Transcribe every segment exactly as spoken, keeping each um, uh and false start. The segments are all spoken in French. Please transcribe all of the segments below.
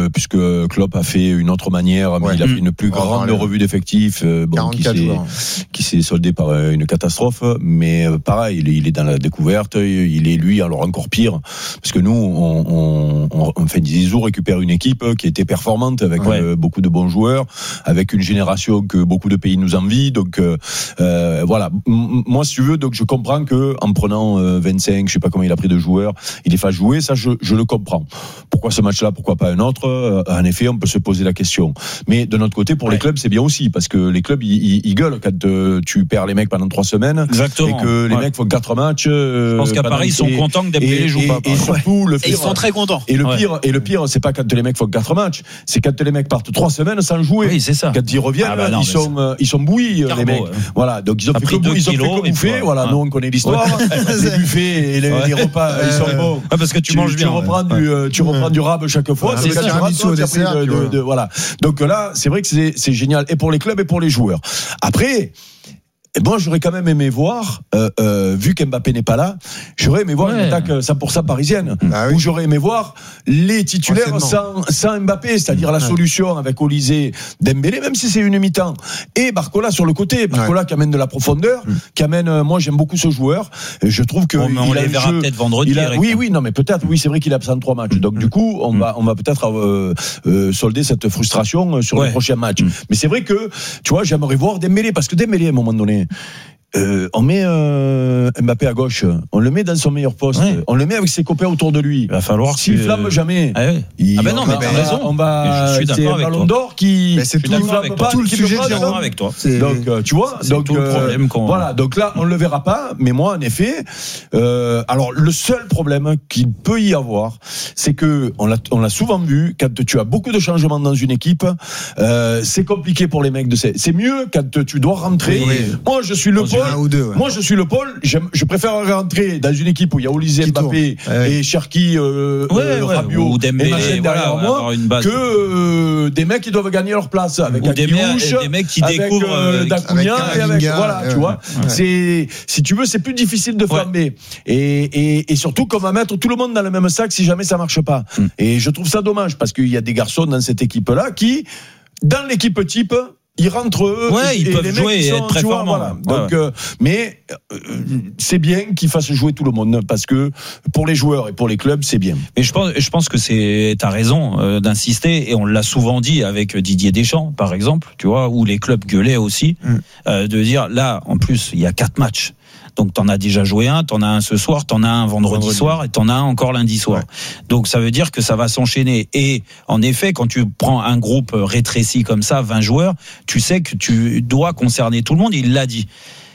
euh, puisque Klopp a fait une autre manière, mais ouais. il a fait une plus grande oh, revue d'effectifs, euh, bon, qui, s'est, qui s'est soldée par une catastrophe. Mais euh, pareil, il est, il est dans la découverte, il est lui, alors encore pire, parce que nous, on, on, on, on fait des jours récupère une équipe qui était performante avec ouais. euh, beaucoup de bons joueurs, avec une génération que beaucoup de pays nous envient. Donc euh, euh, voilà, M- moi si tu veux, donc je comprends que en prenant euh, vingt-cinq, je sais pas combien il a pris de joueurs, il les fasse jouer, ça je, je le comprends. Pourquoi ce match-là, pourquoi pas un autre? euh, En effet, on peut se poser la question. Mais de notre côté, pour ouais. les clubs, c'est bien aussi, parce que les clubs, ils, ils, ils gueulent quand euh, tu perds les mecs pendant trois semaines. Exactement. Et que les ouais. mecs font quatre matchs. Euh, je pense qu'à Paris, ils sont contents que Dembélé joue pas. Et, et surtout, le pire, et ils sont très contents. Et le pire, ouais. et le pire, c'est pas quand les mecs font quatre matchs, c'est quand les mecs partent trois semaines sans jouer. Oui, c'est ça. Quand ils reviennent, ah bah non, ils sont, euh, ils sont bouillis, Carbo, les mecs. Ouais. Voilà. Donc ils ont fait que bouffer, ils ont fait que bouffer. Voilà. Nous, on connaît l'histoire. Les buffets et les, ouais. les repas, ils sont bons. Ah, parce que tu, tu manges bien. Tu reprends ouais. du, euh, tu reprends ouais. du rab chaque fois. Ouais, c'est ça. Tu de, de, de, voilà. Donc là, c'est vrai que c'est, c'est génial et pour les clubs et pour les joueurs. Après. Et moi, j'aurais quand même aimé voir, euh, euh, vu qu'Mbappé n'est pas là, j'aurais aimé voir ouais. une attaque cent pour cent parisienne, ah oui. où j'aurais aimé voir les titulaires sans, sans Mbappé, c'est-à-dire la ouais. solution avec Olysée, Dembélé, même si c'est une mi-temps, et Barcola sur le côté, Barcola ouais. qui amène de la profondeur, mmh. qui amène, euh, moi j'aime beaucoup ce joueur, et je trouve que bon, il on a les verra jeu, peut-être vendredi. A, oui, oui, non, mais peut-être, oui, c'est vrai qu'il est absent de trois matchs, donc mmh. du coup, on mmh. va, on va peut-être euh, euh, solder cette frustration sur ouais. le prochain match. Mmh. Mais c'est vrai que, tu vois, j'aimerais voir Dembélé, parce que Dembélé, à un moment donné, Euh, on met euh, Mbappé à gauche, on le met dans son meilleur poste, ouais. on le met avec ses copains autour de lui. Il va falloir s'il que... flamme jamais. Ah, ouais. il, ah ben non, mais t'as raison. On va, je suis d'accord avec Ballon d'Or qui. Mais c'est tout, avec pas, tout le sujet. Je suis d'accord avec toi. C'est... Donc euh, tu vois, c'est donc tout le problème euh, qu'on... voilà. Donc là, on le verra pas. Mais moi, en effet, euh, alors le seul problème qu'il peut y avoir, c'est que on l'a, on l'a souvent vu quand tu as beaucoup de changements dans une équipe, euh, c'est compliqué pour les mecs de ces. C'est mieux quand tu dois rentrer. Oui, oui. Moi, je suis le Paul. Deux, ouais. Moi, je suis le Paul. J'aime, je préfère rentrer dans une équipe où il y a Olysée, Mbappé ouais. et Cherki, euh, ouais, euh, ouais, Rabiot ou Dembélé, et machin derrière voilà, moi, que euh, des mecs qui doivent gagner leur place avec ou des, Akiyouche, des mecs qui avec, découvrent euh, Dacunia et avec voilà, ouais, tu vois. Ouais. C'est, si tu veux, c'est plus difficile de flamber. Ouais. Et, et, et surtout qu'on va mettre tout le monde dans le même sac si jamais ça marche pas. Mm. Et je trouve ça dommage parce qu'il y a des garçons dans cette équipe-là qui, dans l'équipe type, ils rentrent eux ouais, et, ils et peuvent les jouer mecs et sont, être très vois, formants. Voilà. Ouais, Donc, ouais. Euh, mais euh, c'est bien qu'ils fassent jouer tout le monde parce que pour les joueurs et pour les clubs, c'est bien. Mais je pense, je pense que c'est, t'as raison euh, d'insister et on l'a souvent dit avec Didier Deschamps, par exemple, tu vois, où les clubs gueulaient aussi, mm. euh, de dire là, en plus, il y a quatre matchs. Donc t'en as déjà joué un, t'en as un ce soir, t'en as un vendredi, vendredi. soir et t'en as un encore lundi soir. Ouais. Donc ça veut dire que ça va s'enchaîner. Et en effet, quand tu prends un groupe rétréci comme ça, vingt joueurs, tu sais que tu dois concerner tout le monde, il l'a dit.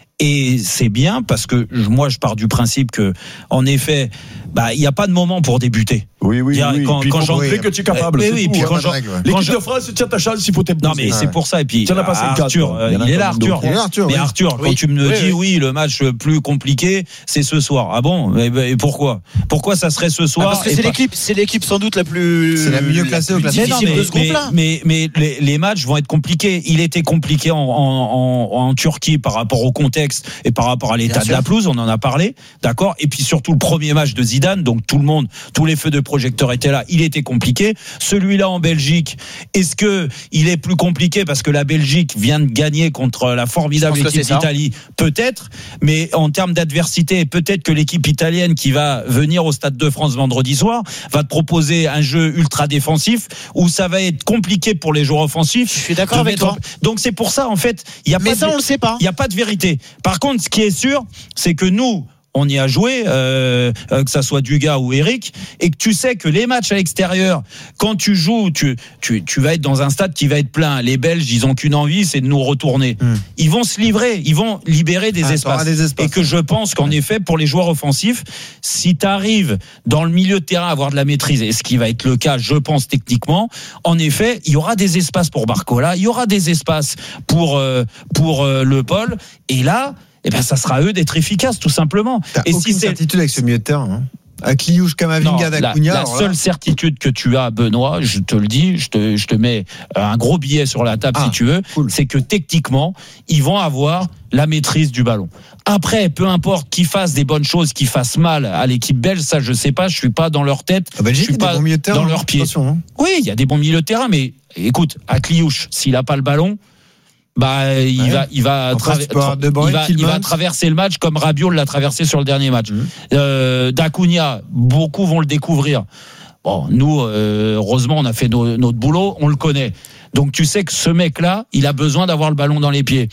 Et c'est bien parce que moi je pars du principe que en effet, bah il y a pas de moment pour débuter. Oui oui Dire, oui. Quand, puis quand il faut montrer oui. que tu es capable. Mais c'est oui, tout, puis hein, quand je, règle, ouais. L'équipe je... de France, tu ta chance, il faut t'imposer. Non mais c'est pour ça et puis ça n'a pas Arthur, euh, il, il est là Arthur. Il est Arthur. Mais oui. Arthur, quand oui. tu me oui, dis oui. oui, le match le plus compliqué, c'est ce soir. Ah bon? Et pourquoi? Pourquoi ça serait ce soir? Ah parce que c'est pas... l'équipe, c'est l'équipe sans doute la plus c'est la mieux classée au classement de ce groupe-là. Mais mais les, les matchs vont être compliqués. Il était compliqué en, en, en, en Turquie par rapport au contexte et par rapport à l'état Bien de sûr. la pelouse, on en a parlé, d'accord? Et puis surtout le premier match de Zidane, donc tout le monde, tous les feux de projecteur étaient là, il était compliqué. Celui-là en Belgique, est-ce que il est plus compliqué parce que la Belgique vient de gagner contre la formidable équipe d'Italie? Peut-être, mais en termes d'adversité, peut-être que l'équipe italienne qui va venir au Stade de France vendredi soir va te proposer un jeu ultra défensif où ça va être compliqué pour les joueurs offensifs. Je suis d'accord avec toi. Donc c'est pour ça en fait, il y a mais pas ça de... on le sait pas. Il y a pas de vérité. Par contre, ce qui est sûr, c'est que nous on y a joué, euh, que ça soit Dugas ou Eric, et que tu sais que les matchs à l'extérieur, quand tu joues, tu, tu, tu vas être dans un stade qui va être plein. Les Belges, ils ont qu'une envie, c'est de nous retourner. Mmh. Ils vont se livrer, ils vont libérer des, ah, espaces. des espaces. Et que je pense qu'en effet, pour les joueurs offensifs, si tu arrives dans le milieu de terrain à avoir de la maîtrise, et ce qui va être le cas, je pense techniquement, en effet, il y aura des espaces pour Barcola, il y aura des espaces pour, euh, pour euh, Le Paul, et là, eh ben, ça sera à eux d'être efficaces, tout simplement. T'as et aucune si c'est certitude avec ce milieu de terrain, hein. à Kliouche, Kamavinga, Dacunia. La, la seule là... certitude que tu as, Benoît, je te le dis, je te, je te mets un gros billet sur la table ah, si tu veux, cool. C'est que techniquement, ils vont avoir la maîtrise du ballon. Après, peu importe qu'ils fassent des bonnes choses, qu'ils fassent mal à l'équipe belge, ça je sais pas, je suis pas dans leur tête, ah, Belgique, je suis pas bon terrain, dans leurs pieds. Hein. Oui, il y a des bons milieux de terrain, mais écoute, à Kliouche, s'il a pas le ballon, bah il ouais. va il va, traver- tra- il, va il va traverser le match comme Rabiot l'a traversé sur le dernier match. Mmh. Euh, Dacunia, beaucoup vont le découvrir. Bon, nous euh, heureusement on a fait no, notre boulot, on le connaît. Donc tu sais que ce mec-là, il a besoin d'avoir le ballon dans les pieds.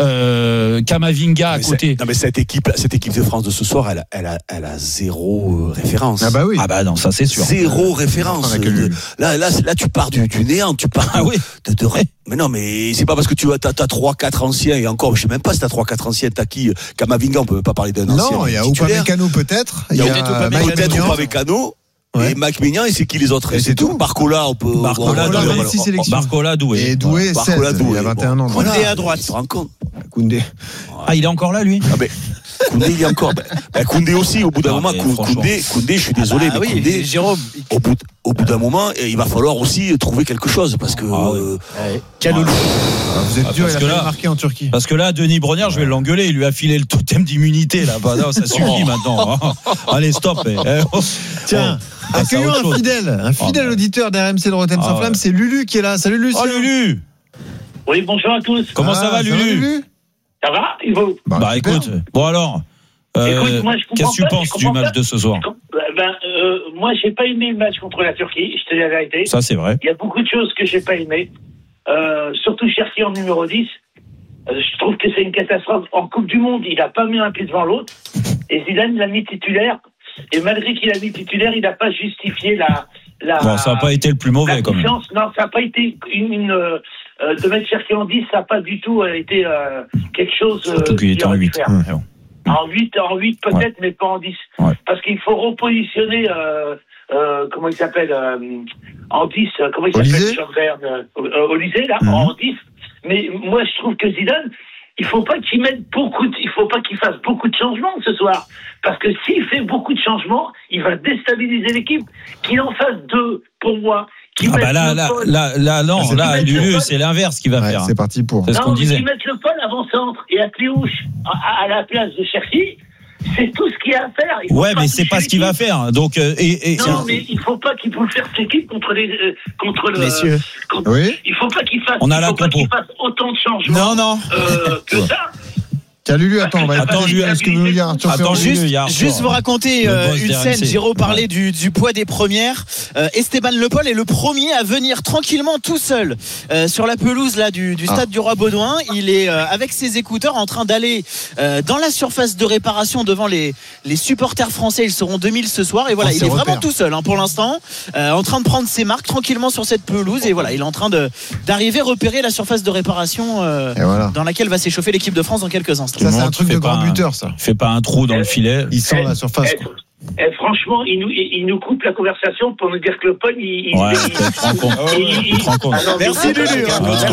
Euh, Kamavinga à côté. Non mais cette équipe, cette équipe de France de ce soir, elle a, elle a, elle a zéro référence. Ah bah oui. Ah bah non, ça c'est sûr. Zéro référence. De, là, là, là, tu pars du, du néant, tu pars. Ah oui. De, de, de, mais non, mais c'est pas parce que tu as t'as trois quatre anciens et encore, je sais même pas si t'as trois quatre anciens. T'as qui? Kamavinga, on peut pas parler d'un ancien. Non, il y a Upamecano peut-être. Il y a peut-être Upamecano. Ouais. Et Mac Mignan, et c'est qui les autres? Et c'est tout. Barcola, on peut. Barcola, on Doué. six sélections. Barcola, Doué. Et Doué, Barcola, seize, Doué. Il a vingt et un ans. Koundé à droite. Tu te rends compte? Koundé. Ah, il est encore là, lui? Ah, ben. Koundé, il est encore. Ben, ben, Koundé aussi, au bout d'un non, moment, Koundé, Koundé, je suis désolé, ah bah, mais oui, Koundé. Jérôme. Au bout, au bout d'un moment, il va falloir aussi trouver quelque chose, parce que. Ah, euh, ouais. Kaloulou. Ah, vous êtes ah, dur, il a fallu marquer en Turquie. Parce que là, Denis Brognard, je vais l'engueuler, il lui a filé le totem d'immunité, là. Bah, non, ça suffit maintenant. Allez, stop. Tiens. Accueillons un fidèle, un fidèle oh, auditeur d'R M C de Rotten sans flamme, c'est Lulu qui est là. Salut Lucien. Oh Lulu. Oui, bonjour à tous. Comment ah, ça va Lulu? Ça va, Lulu ça va et vous? Bah, bah écoute, bon alors, euh, écoute, moi, qu'est-ce que tu penses du match pas. de ce soir? Ben, euh, moi, j'ai pas aimé le match contre la Turquie, je te dis la vérité. Ça, c'est vrai. Il y a beaucoup de choses que j'ai pas aimé, euh, surtout Cherki en numéro dix. Euh, je trouve que c'est une catastrophe. En Coupe du Monde, il a pas mis un pied devant l'autre, et Zidane l'a mis titulaire. Et malgré qu'il a mis titulaire, il n'a pas justifié la. la bon, ça n'a pas été le plus mauvais, quand même. Non, ça n'a pas été une. une euh, de mettre Cherki en dix, ça n'a pas du tout été euh, quelque chose. Surtout euh, qu'il était en huit. Mmh. En huit, en huit peut-être, ouais. Mais pas en dix. Ouais. Parce qu'il faut repositionner. Euh, euh, comment il s'appelle euh, en dix. Comment il s'appelle Jean-Verne euh, Olysée, là, mmh. En dix. Mais moi, je trouve que Zidane. Il faut pas qu'il mette beaucoup de, il faut pas qu'il fasse beaucoup de changements ce soir. Parce que s'il fait beaucoup de changements, il va déstabiliser l'équipe. Qu'il en fasse deux, pour moi. Ah bah là, là, là, là, non, ah, là, Lulu, c'est l'inverse qu'il va ouais, faire. C'est parti pour. C'est ce non, qu'on disait. Qu'il mette le Paul avant-centre et à Kliouche à, à la place de Cherki. C'est tout ce qu'il y a à faire. Il ouais, mais c'est pas ce qu'il va faire. Donc, euh, et, et, non, mais il faut pas qu'il bouleverse l'équipe contre les, euh, contre le. Messieurs. Contre, oui. Il faut pas qu'il fasse. On a il la faut compo. Pas qu'il fasse autant de changements. Non, non. Euh, que ça. Tiens, Lulu, attends, on va attends, Lulu, est-ce que vous voulez dire Arthur Attends, juste, juste vous raconter euh, une scène. Jérôme parlait du, du poids des premières. Euh, Esteban Le Paul est le premier à venir tranquillement tout seul euh, sur la pelouse là du, du stade ah. du Roi-Baudouin. Il est euh, avec ses écouteurs en train d'aller euh, dans la surface de réparation devant les, les supporters français. Ils seront deux mille ce soir et voilà, oh, il est repère. Vraiment tout seul hein, pour l'instant, euh, en train de prendre ses marques tranquillement sur cette pelouse et voilà, il est en train de d'arriver repérer la surface de réparation euh, voilà. Dans laquelle va s'échauffer l'équipe de France dans quelques instants. Ça, c'est un truc de grand buteur, ça. Fait pas un trou dans le filet. Il sent la surface. Eh, franchement, il nous, il nous coupe la conversation pour nous dire que le Paul, il. Ouais, il, il, te rends compte. Il, te rends compte. Ah, merci Lulu.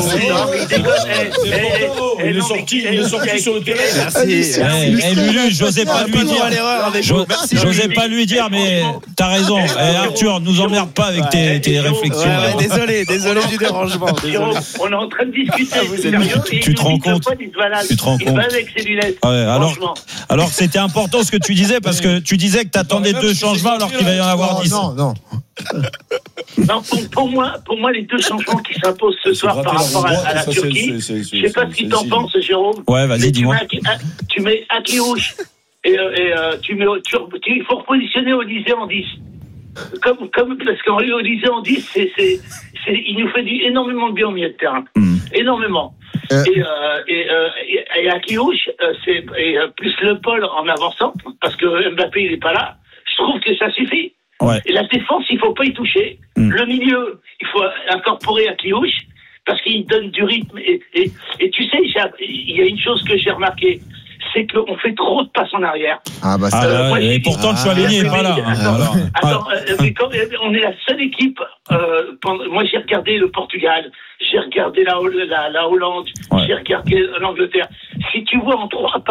Il est sorti, il est sorti sur le terrain. Merci. Eh, Lulu, j'osais pas lui dire. J'osais pas lui dire, mais t'as raison. Eh, Arthur, nous emmerde pas avec tes, tes réflexions. Désolé, désolé du dérangement. On est en train de discuter. Tu te rends compte. Tu te rends compte. Alors, alors c'était important ce que tu disais parce que tu disais que t'attendais deux changements alors qu'il va y en avoir dix. Non, non. Non, pour, pour moi, pour moi, les deux changements qui s'imposent ce soir par rapport à, à la ça, Turquie, je ne sais pas ce qu'il t'en pense, Jérôme. Ouais, vas-y, dis-moi. Tu mets Akliouche et, et euh, tu mets, tu, tu, il faut repositionner Olysée en dix. Comme, comme, parce qu'Olysée en dix, c'est, c'est, c'est, il nous fait du, énormément de bien au milieu de terrain. Mm. Énormément. Euh. Et, euh, et, euh, et, et Akliouche, euh, c'est et, euh, plus le Paul en avançant, parce que Mbappé, il n'est pas là. Je trouve que ça suffit. Ouais. Et la défense, il ne faut pas y toucher. Mm. Le milieu, il faut incorporer Akliouche parce qu'il donne du rythme. Et, et, et tu sais, il y a une chose que j'ai remarquée, c'est qu'on fait trop de passes en arrière. Ah bah ça. Ah, euh, moi, et pourtant, ah, Choualini n'est pas là. Attends, alors. attends euh, mais quand, on est la seule équipe. Euh, pendant, moi, j'ai regardé le Portugal, j'ai regardé la, la, la Hollande, ouais. J'ai regardé l'Angleterre. Si tu vois en trois passes,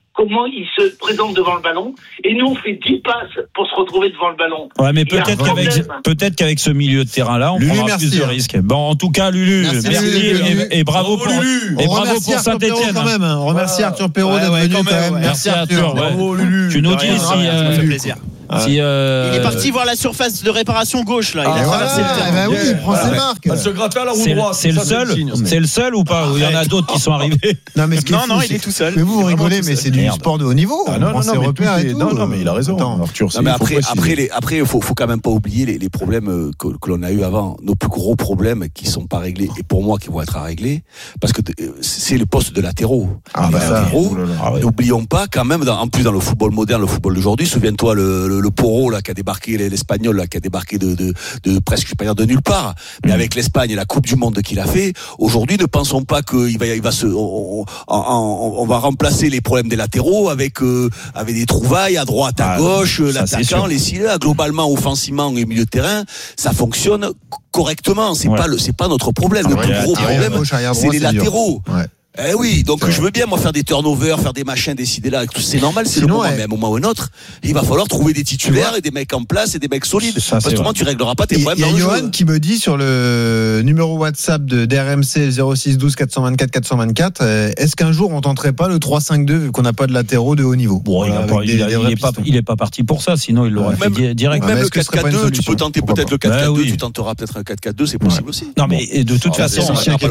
comment il se présente devant le ballon. Et nous, on fait dix passes pour se retrouver devant le ballon. Ouais, mais peut-être qu'avec, peut-être qu'avec ce milieu de terrain-là, on Lulu, prendra merci, plus de risques. Bon, en tout cas, Lulu, merci, merci Lulu, et, et bravo, bravo pour, Lulu. Et bravo pour Saint-Etienne. Quand même, on remercie Arthur Perrault d'être venu quand même. Merci Arthur. Bravo Lulu. Tu nous dis si, ça fait plaisir. Si euh... Il est parti voir la surface de réparation gauche là. Il ah, a traversé voilà, le terrain. Eh ben oui, il prend ses marques. Elle se gratte à la roue c'est, droite. C'est le seul. C'est le seul ou pas? Ou il y en a d'autres qui sont arrivés? Non, mais non, non, il est tout seul. Mais vous, vous rigolez, mais c'est du sport de haut niveau. Ah, non, non, non, repères et tout. Non, non, mais il a raison. Arthur, non, mais après, après, les, après, il faut, faut quand même pas oublier les, les problèmes que, que l'on a eu avant. Nos plus gros problèmes qui sont pas réglés et pour moi qui vont être à régler, parce que c'est le poste de latéraux. Ah, bah ça. N'oublions pas quand même, en plus dans le football moderne, le football d'aujourd'hui, souviens-toi le, le Porro là qui a débarqué, l'espagnol là qui a débarqué de, de, de presque, je vais pas dire de nulle part, mais avec l'Espagne et la Coupe du Monde qu'il a fait. Aujourd'hui, ne pensons pas qu'il va, il va se, on, on, on va remplacer les problèmes des latéraux avec euh, avec des trouvailles à droite, à ah, gauche, ça, l'attaquant, les sileurs. Globalement, offensivement et milieu de terrain, ça fonctionne correctement. C'est ouais. pas le, c'est pas notre problème. Le ah, plus gros problème, gauche, c'est droit, les c'est latéraux. Ouais. Eh oui, donc c'est je veux bien moi faire des turnovers, faire des machins, décider là, c'est normal, c'est Sinon, le moment, ouais. mais à un moment ou un autre, il va falloir trouver des titulaires et des mecs en place et des mecs solides. Ça, parce que autrement tu régleras pas tes et problèmes. Il y a Johan qui me dit sur le numéro WhatsApp de D R M C zéro six douze quatre cent vingt-quatre quatre cent vingt-quatre, euh, est-ce qu'un jour on tenterait pas le trois cinq deux vu qu'on n'a pas de latéraux de haut niveau? Bon, voilà, il, pas, des, il, a, il, est pas, il est pas parti pour ça, sinon il l'aurait ouais. fait direct. Même le quatre quatre deux, tu peux tenter peut-être le quatre quatre deux, tu tenteras peut-être un quatre quatre deux, c'est possible aussi. Non mais de toute façon,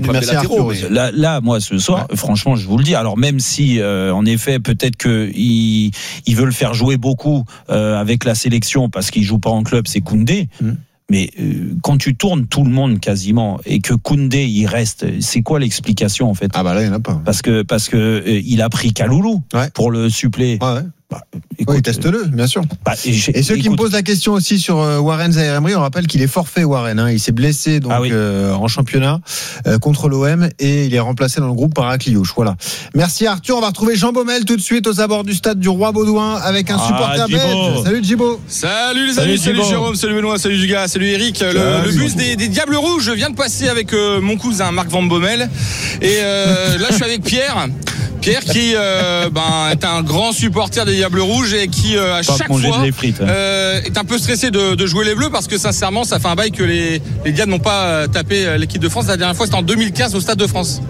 là, moi ce soir, franchement, je vous le dis. Alors même si, euh, en effet, peut-être que il, il veut le faire jouer beaucoup euh, avec la sélection parce qu'il joue pas en club, c'est Koundé. Mmh. Mais euh, quand tu tournes tout le monde quasiment et que Koundé il reste, c'est quoi l'explication en fait? Ah bah là il y en a pas. Parce que parce que euh, il a pris Kaloulou ouais. pour le suppléer. Ouais, ouais. Bah, écoute, oui, teste-le, bien sûr. Bah, et, et ceux écoute, qui me posent la question aussi sur euh, Warren Zaïre-Emery, on rappelle qu'il est forfait Warren. Hein, il s'est blessé donc ah oui. euh, en championnat euh, contre l'O M et il est remplacé dans le groupe par Akliouche. Voilà. Merci Arthur. On va retrouver Jean Baumel tout de suite aux abords du stade du Roi Baudouin avec un ah, supporter belge. Salut Djibo. Salut les amis. Salut, salut Jérôme. Salut Benoît. Salut Juga. Salut Eric. Le, salut, le bus des, des Diables Rouges vient de passer avec euh, mon cousin Marc Van Baumel et euh, là je suis avec Pierre. Pierre qui euh, ben, est un grand supporter des Diables Rouges et qui euh, à chaque fois frites, hein. euh, est un peu stressé de, de jouer les Bleus parce que sincèrement ça fait un bail que les, les Diables n'ont pas tapé l'équipe de France. La dernière fois c'était en deux mille quinze au Stade de France.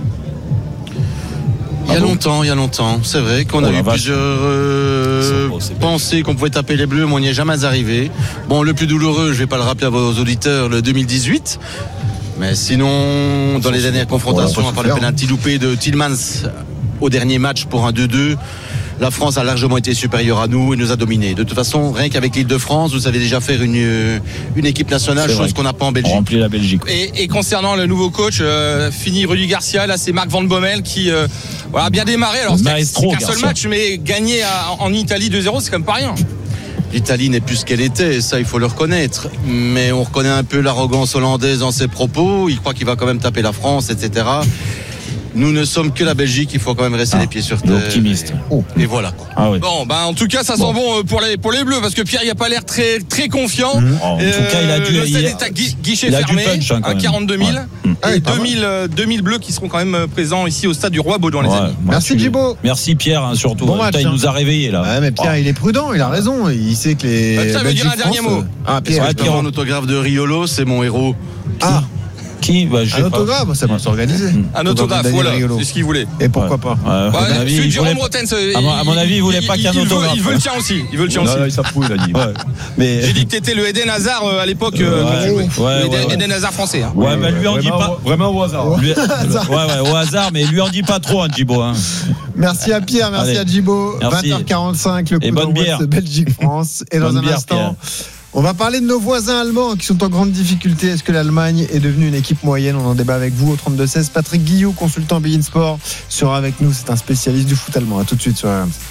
Il y a longtemps, il y a longtemps. C'est vrai qu'on oh, a eu vache. plusieurs euh, pensées qu'on pouvait taper les Bleus, mais on n'y est jamais arrivé. Bon, le plus douloureux, je vais pas le rappeler à vos auditeurs, le deux mille dix-huit. Mais sinon, dans les dernières confrontations, à part le penalty loupé de Tillmans au dernier match pour un deux deux, la France a largement été supérieure à nous et nous a dominés. De toute façon, rien qu'avec l'île de France, vous savez déjà faire une, une équipe nationale, c'est chose vrai. qu'on n'a pas en Belgique. On remplit la Belgique. Et, et concernant le nouveau coach, euh, fini Rudy Garcia, là c'est Marc Van Bommel qui euh, voilà, a bien démarré. Alors c'est, c'est qu'un seul match, mais gagner à, en Italie deux zéro, c'est quand même pas rien. L'Italie n'est plus ce qu'elle était, ça il faut le reconnaître. Mais on reconnaît un peu l'arrogance hollandaise dans ses propos. Il croit qu'il va quand même taper la France, et cetera. Nous ne sommes que la Belgique, il faut quand même rester ah, les pieds sur terre. Optimiste. Oh. Et voilà. Quoi. Ah oui. Bon, bah en tout cas, ça sent bon, bon pour les pour les Bleus parce que Pierre, il a pas l'air très très confiant. Mmh. Oh, en euh, tout cas, il a dû. Le stade est à guichet fermé punch, hein, à quarante-deux mille. Ouais. Et ah, deux mille, deux mille Bleus qui seront quand même présents ici au stade du Roi Baudouin, ouais, les amis. Merci Djibo. Merci Pierre, hein, surtout. Bon match, il hein. nous a réveillés là. Ouais, mais Pierre, oh. il est prudent, il a raison. Il sait que les. Bah, ça veut dire un dernier mot. Ah, Pierre, je peux avoir un autographe de Riolo, c'est mon héros. Ah. Qui bah, un autographe, ça peut s'organiser. Un autographe, voilà, c'est ce qu'il voulait. Et pourquoi pas euh, bah, avis, celui de Jérôme Rotens, à mon avis, il voulait pas qu'un autographe. Il veut le tien aussi. Il veut le tien aussi. Non, il s'approuve, il a dit. Ouais. Mais j'ai dit que t'étais le Eden Hazard à l'époque quand tu jouais. Le Eden Hazard français. Ouais, mais lui en dit pas. Vraiment au hasard. Ouais, ouais, au hasard, mais lui en dit pas trop, Djibo. Merci à Pierre, merci à Djibo. vingt heures quarante-cinq, le coup d'envoi de Belgique-France. Et dans un instant. On va parler de nos voisins allemands qui sont en grande difficulté. Est-ce que l'Allemagne est devenue une équipe moyenne? On en débat avec vous au trente-deux seize. Patrick Guillou, consultant Bein Sport, sera avec nous. C'est un spécialiste du foot allemand. A tout de suite sur R M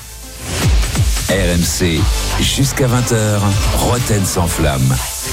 C. R M C, jusqu'à vingt heures, Roten sans flamme.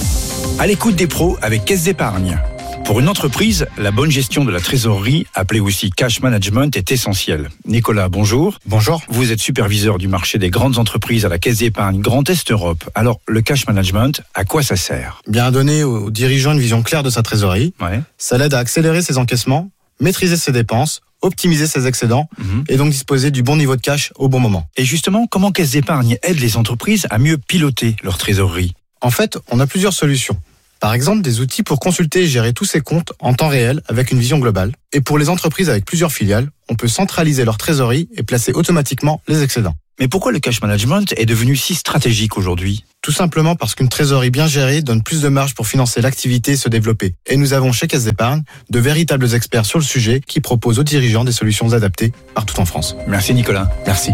À l'écoute des pros avec Caisse d'Épargne. Pour une entreprise, la bonne gestion de la trésorerie, appelée aussi cash management, est essentielle. Nicolas, bonjour. Bonjour. Vous êtes superviseur du marché des grandes entreprises à la Caisse d'Épargne Grand Est Europe. Alors, le cash management, à quoi ça sert? Bien donner aux dirigeants une vision claire de sa trésorerie. Ouais. Ça l'aide à accélérer ses encaissements, maîtriser ses dépenses, optimiser ses excédents mmh. et donc disposer du bon niveau de cash au bon moment. Et justement, comment Caisse d'Épargne aide les entreprises à mieux piloter leur trésorerie ? En fait, on a plusieurs solutions. Par exemple, des outils pour consulter et gérer tous ses comptes en temps réel avec une vision globale. Et pour les entreprises avec plusieurs filiales, on peut centraliser leur trésorerie et placer automatiquement les excédents. Mais pourquoi le cash management est devenu si stratégique aujourd'hui ? Tout simplement parce qu'une trésorerie bien gérée donne plus de marge pour financer l'activité et se développer. Et nous avons chez Caisse d'Épargne de véritables experts sur le sujet qui proposent aux dirigeants des solutions adaptées partout en France. Merci Nicolas. Merci.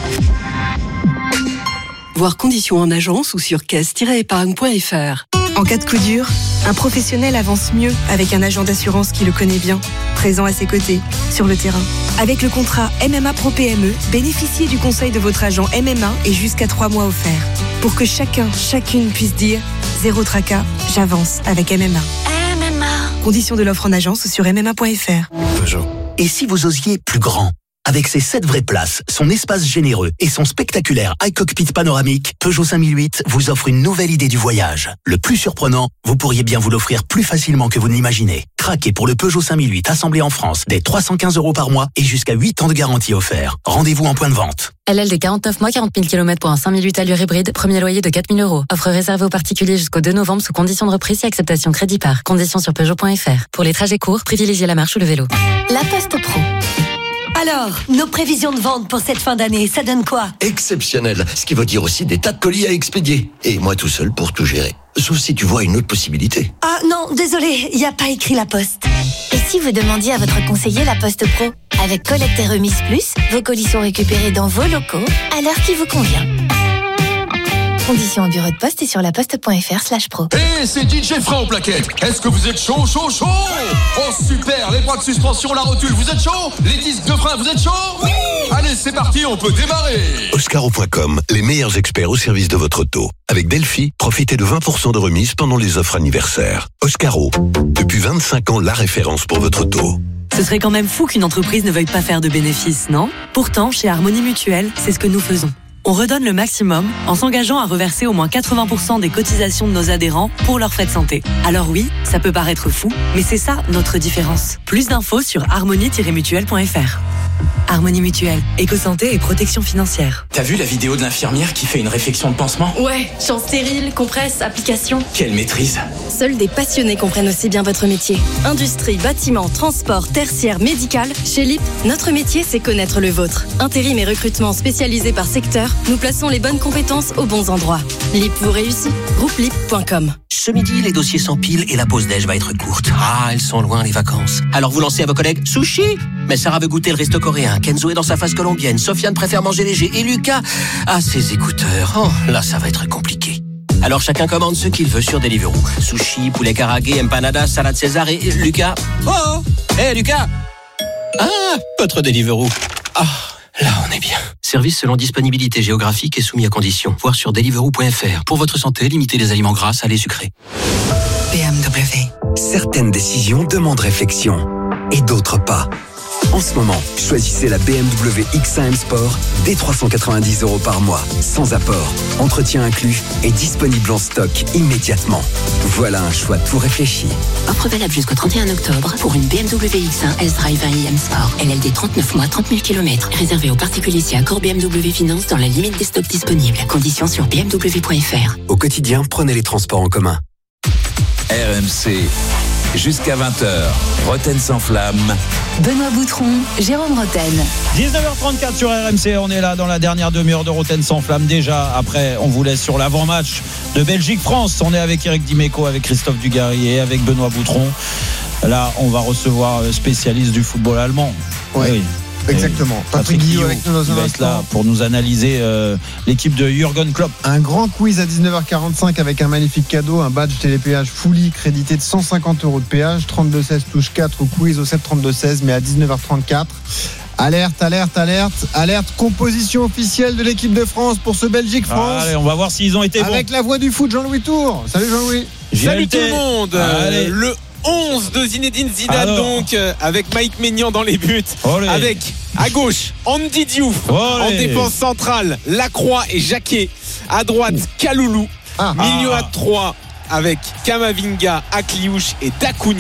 Voir conditions en agence ou sur caisse tiret épargne point f r. En cas de coup dur, un professionnel avance mieux avec un agent d'assurance qui le connaît bien, présent à ses côtés, sur le terrain. Avec le contrat M M A Pro P M E, bénéficiez du conseil de votre agent M M A et jusqu'à trois mois offerts. Pour que chacun, chacune puisse dire « Zéro tracas, j'avance avec M M A ». M M A. Conditions de l'offre en agence ou sur m m a point f r. Peugeot. Et si vous osiez plus grand ? Avec ses sept vraies places, son espace généreux et son spectaculaire iCockpit panoramique, Peugeot cinq mille huit vous offre une nouvelle idée du voyage. Le plus surprenant, vous pourriez bien vous l'offrir plus facilement que vous ne l'imaginez. Craquez pour le Peugeot cinq mille huit assemblé en France dès trois cent quinze euros par mois et jusqu'à huit ans de garantie offert. Rendez-vous en point de vente. L L D quarante-neuf mois, quarante mille kilomètres pour un cinq mille huit allure hybride, premier loyer de quatre mille euros. Offre réservée aux particuliers jusqu'au deux novembre sous condition de reprise et acceptation crédit par. Conditions sur Peugeot point f r. Pour les trajets courts, privilégiez la marche ou le vélo. La Poste Pro. Alors, nos prévisions de vente pour cette fin d'année, ça donne quoi ? Exceptionnel, ce qui veut dire aussi des tas de colis à expédier. Et moi tout seul pour tout gérer. Sauf si tu vois une autre possibilité. Ah non, désolé, il n'y a pas écrit La Poste. Et si vous demandiez à votre conseiller La Poste Pro ? Avec collecte et remise plus, vos colis sont récupérés dans vos locaux, à l'heure qui vous convient. Conditions au bureau de poste et sur laposte point f r slash pro. Hey, c'est D J Frein au plaquette. Est-ce que vous êtes chaud, chaud, chaud ? Oh super, les bras de suspension, la rotule, vous êtes chaud ? Les disques de frein, vous êtes chaud ? Oui ! Allez, c'est parti, on peut démarrer. Oscaro point com, les meilleurs experts au service de votre auto. Avec Delphi, profitez de vingt pour cent de remise pendant les offres anniversaires. Oscaro, depuis vingt-cinq ans, la référence pour votre auto. Ce serait quand même fou qu'une entreprise ne veuille pas faire de bénéfices, non ? Pourtant, chez Harmonie Mutuelle, c'est ce que nous faisons. On redonne le maximum en s'engageant à reverser au moins quatre-vingts pour cent des cotisations de nos adhérents pour leurs frais de santé. Alors oui, ça peut paraître fou, mais c'est ça notre différence. Plus d'infos sur harmonie tiret mutuelle point f r. Harmonie Mutuelle, éco-santé et protection financière. T'as vu la vidéo de l'infirmière qui fait une réflexion de pansement ? Ouais, chant stérile, compresse, application. Quelle maîtrise ! Seuls des passionnés comprennent aussi bien votre métier. Industrie, bâtiment, transport, tertiaire, médical. Chez L I P, notre métier, c'est connaître le vôtre. Intérim et recrutement spécialisés par secteur, nous plaçons les bonnes compétences aux bons endroits. L I P vous réussit. Groupe L I P point com. Ce midi, les dossiers s'empilent et la pause déj va être courte. Ah, elles sont loin les vacances. Alors vous lancez à vos collègues sushi. Mais Sarah veut goûter le resto coréen. Kenzo est dans sa phase colombienne. Sofiane préfère manger léger. Et Lucas a ses écouteurs. Oh, là, ça va être compliqué. Alors chacun commande ce qu'il veut sur Deliveroo. Sushi, poulet karagué, empanadas, salade César et Lucas. Oh, hé hey, Lucas. Ah, votre Deliveroo. Ah, là on est bien. Service selon disponibilité géographique et soumis à conditions. Voir sur deliveroo point f r. Pour votre santé, limitez les aliments gras, salés, sucrés. B M W. Certaines décisions demandent réflexion et d'autres pas. En ce moment, choisissez la B M W X un M Sport dès trois cent quatre-vingt-dix euros par mois, sans apport, entretien inclus et disponible en stock immédiatement. Voilà un choix tout réfléchi. Offre valable jusqu'au trente et un octobre pour une B M W X un S-Drive I M Sport. L L D trente-neuf mois, trente mille kilomètres. Réservé aux particuliers si accord B M W Finance dans la limite des stocks disponibles. Conditions sur b m w point f r. Au quotidien, prenez les transports en commun. R M C. Jusqu'à vingt heures, Roten sans flamme. Benoît Boutron, Jérôme Roten. dix-neuf heures trente-quatre sur R M C, on est là dans la dernière demi-heure de Roten sans flamme. Déjà, après, on vous laisse sur l'avant-match de Belgique-France. On est avec Eric Dimeco, avec Christophe Dugarry et avec Benoît Boutron. Là, on va recevoir le spécialiste du football allemand. Ouais. Oui. Exactement. Patrick, Patrick Guillot avec nous dans un instant. Là pour nous analyser euh, l'équipe de Jürgen Klopp. Un grand quiz à dix-neuf heures quarante-cinq avec un magnifique cadeau, un badge télépéage Fully crédité de cent cinquante euros de péage, trente-deux seize touche quatre au quiz au sept trente-deux seize, mais à dix-neuf heures trente-quatre. Alerte, alerte, alerte, alerte, composition officielle de l'équipe de France pour ce Belgique-France. Allez, on va voir s'ils ont été bons. Avec la voix du foot, Jean-Louis Tour. Salut Jean-Louis. Salut tout le monde. Allez. Le onze de Zinedine Zidane. Alors. Donc avec Mike Maignan dans les buts. Olé. Avec à gauche Andy Diouf. Olé. En défense centrale Lacroix et Jacquet. À droite Kaloulou. Ah. Milieu ah. à trois avec Kamavinga, Akliouche et Dacunia.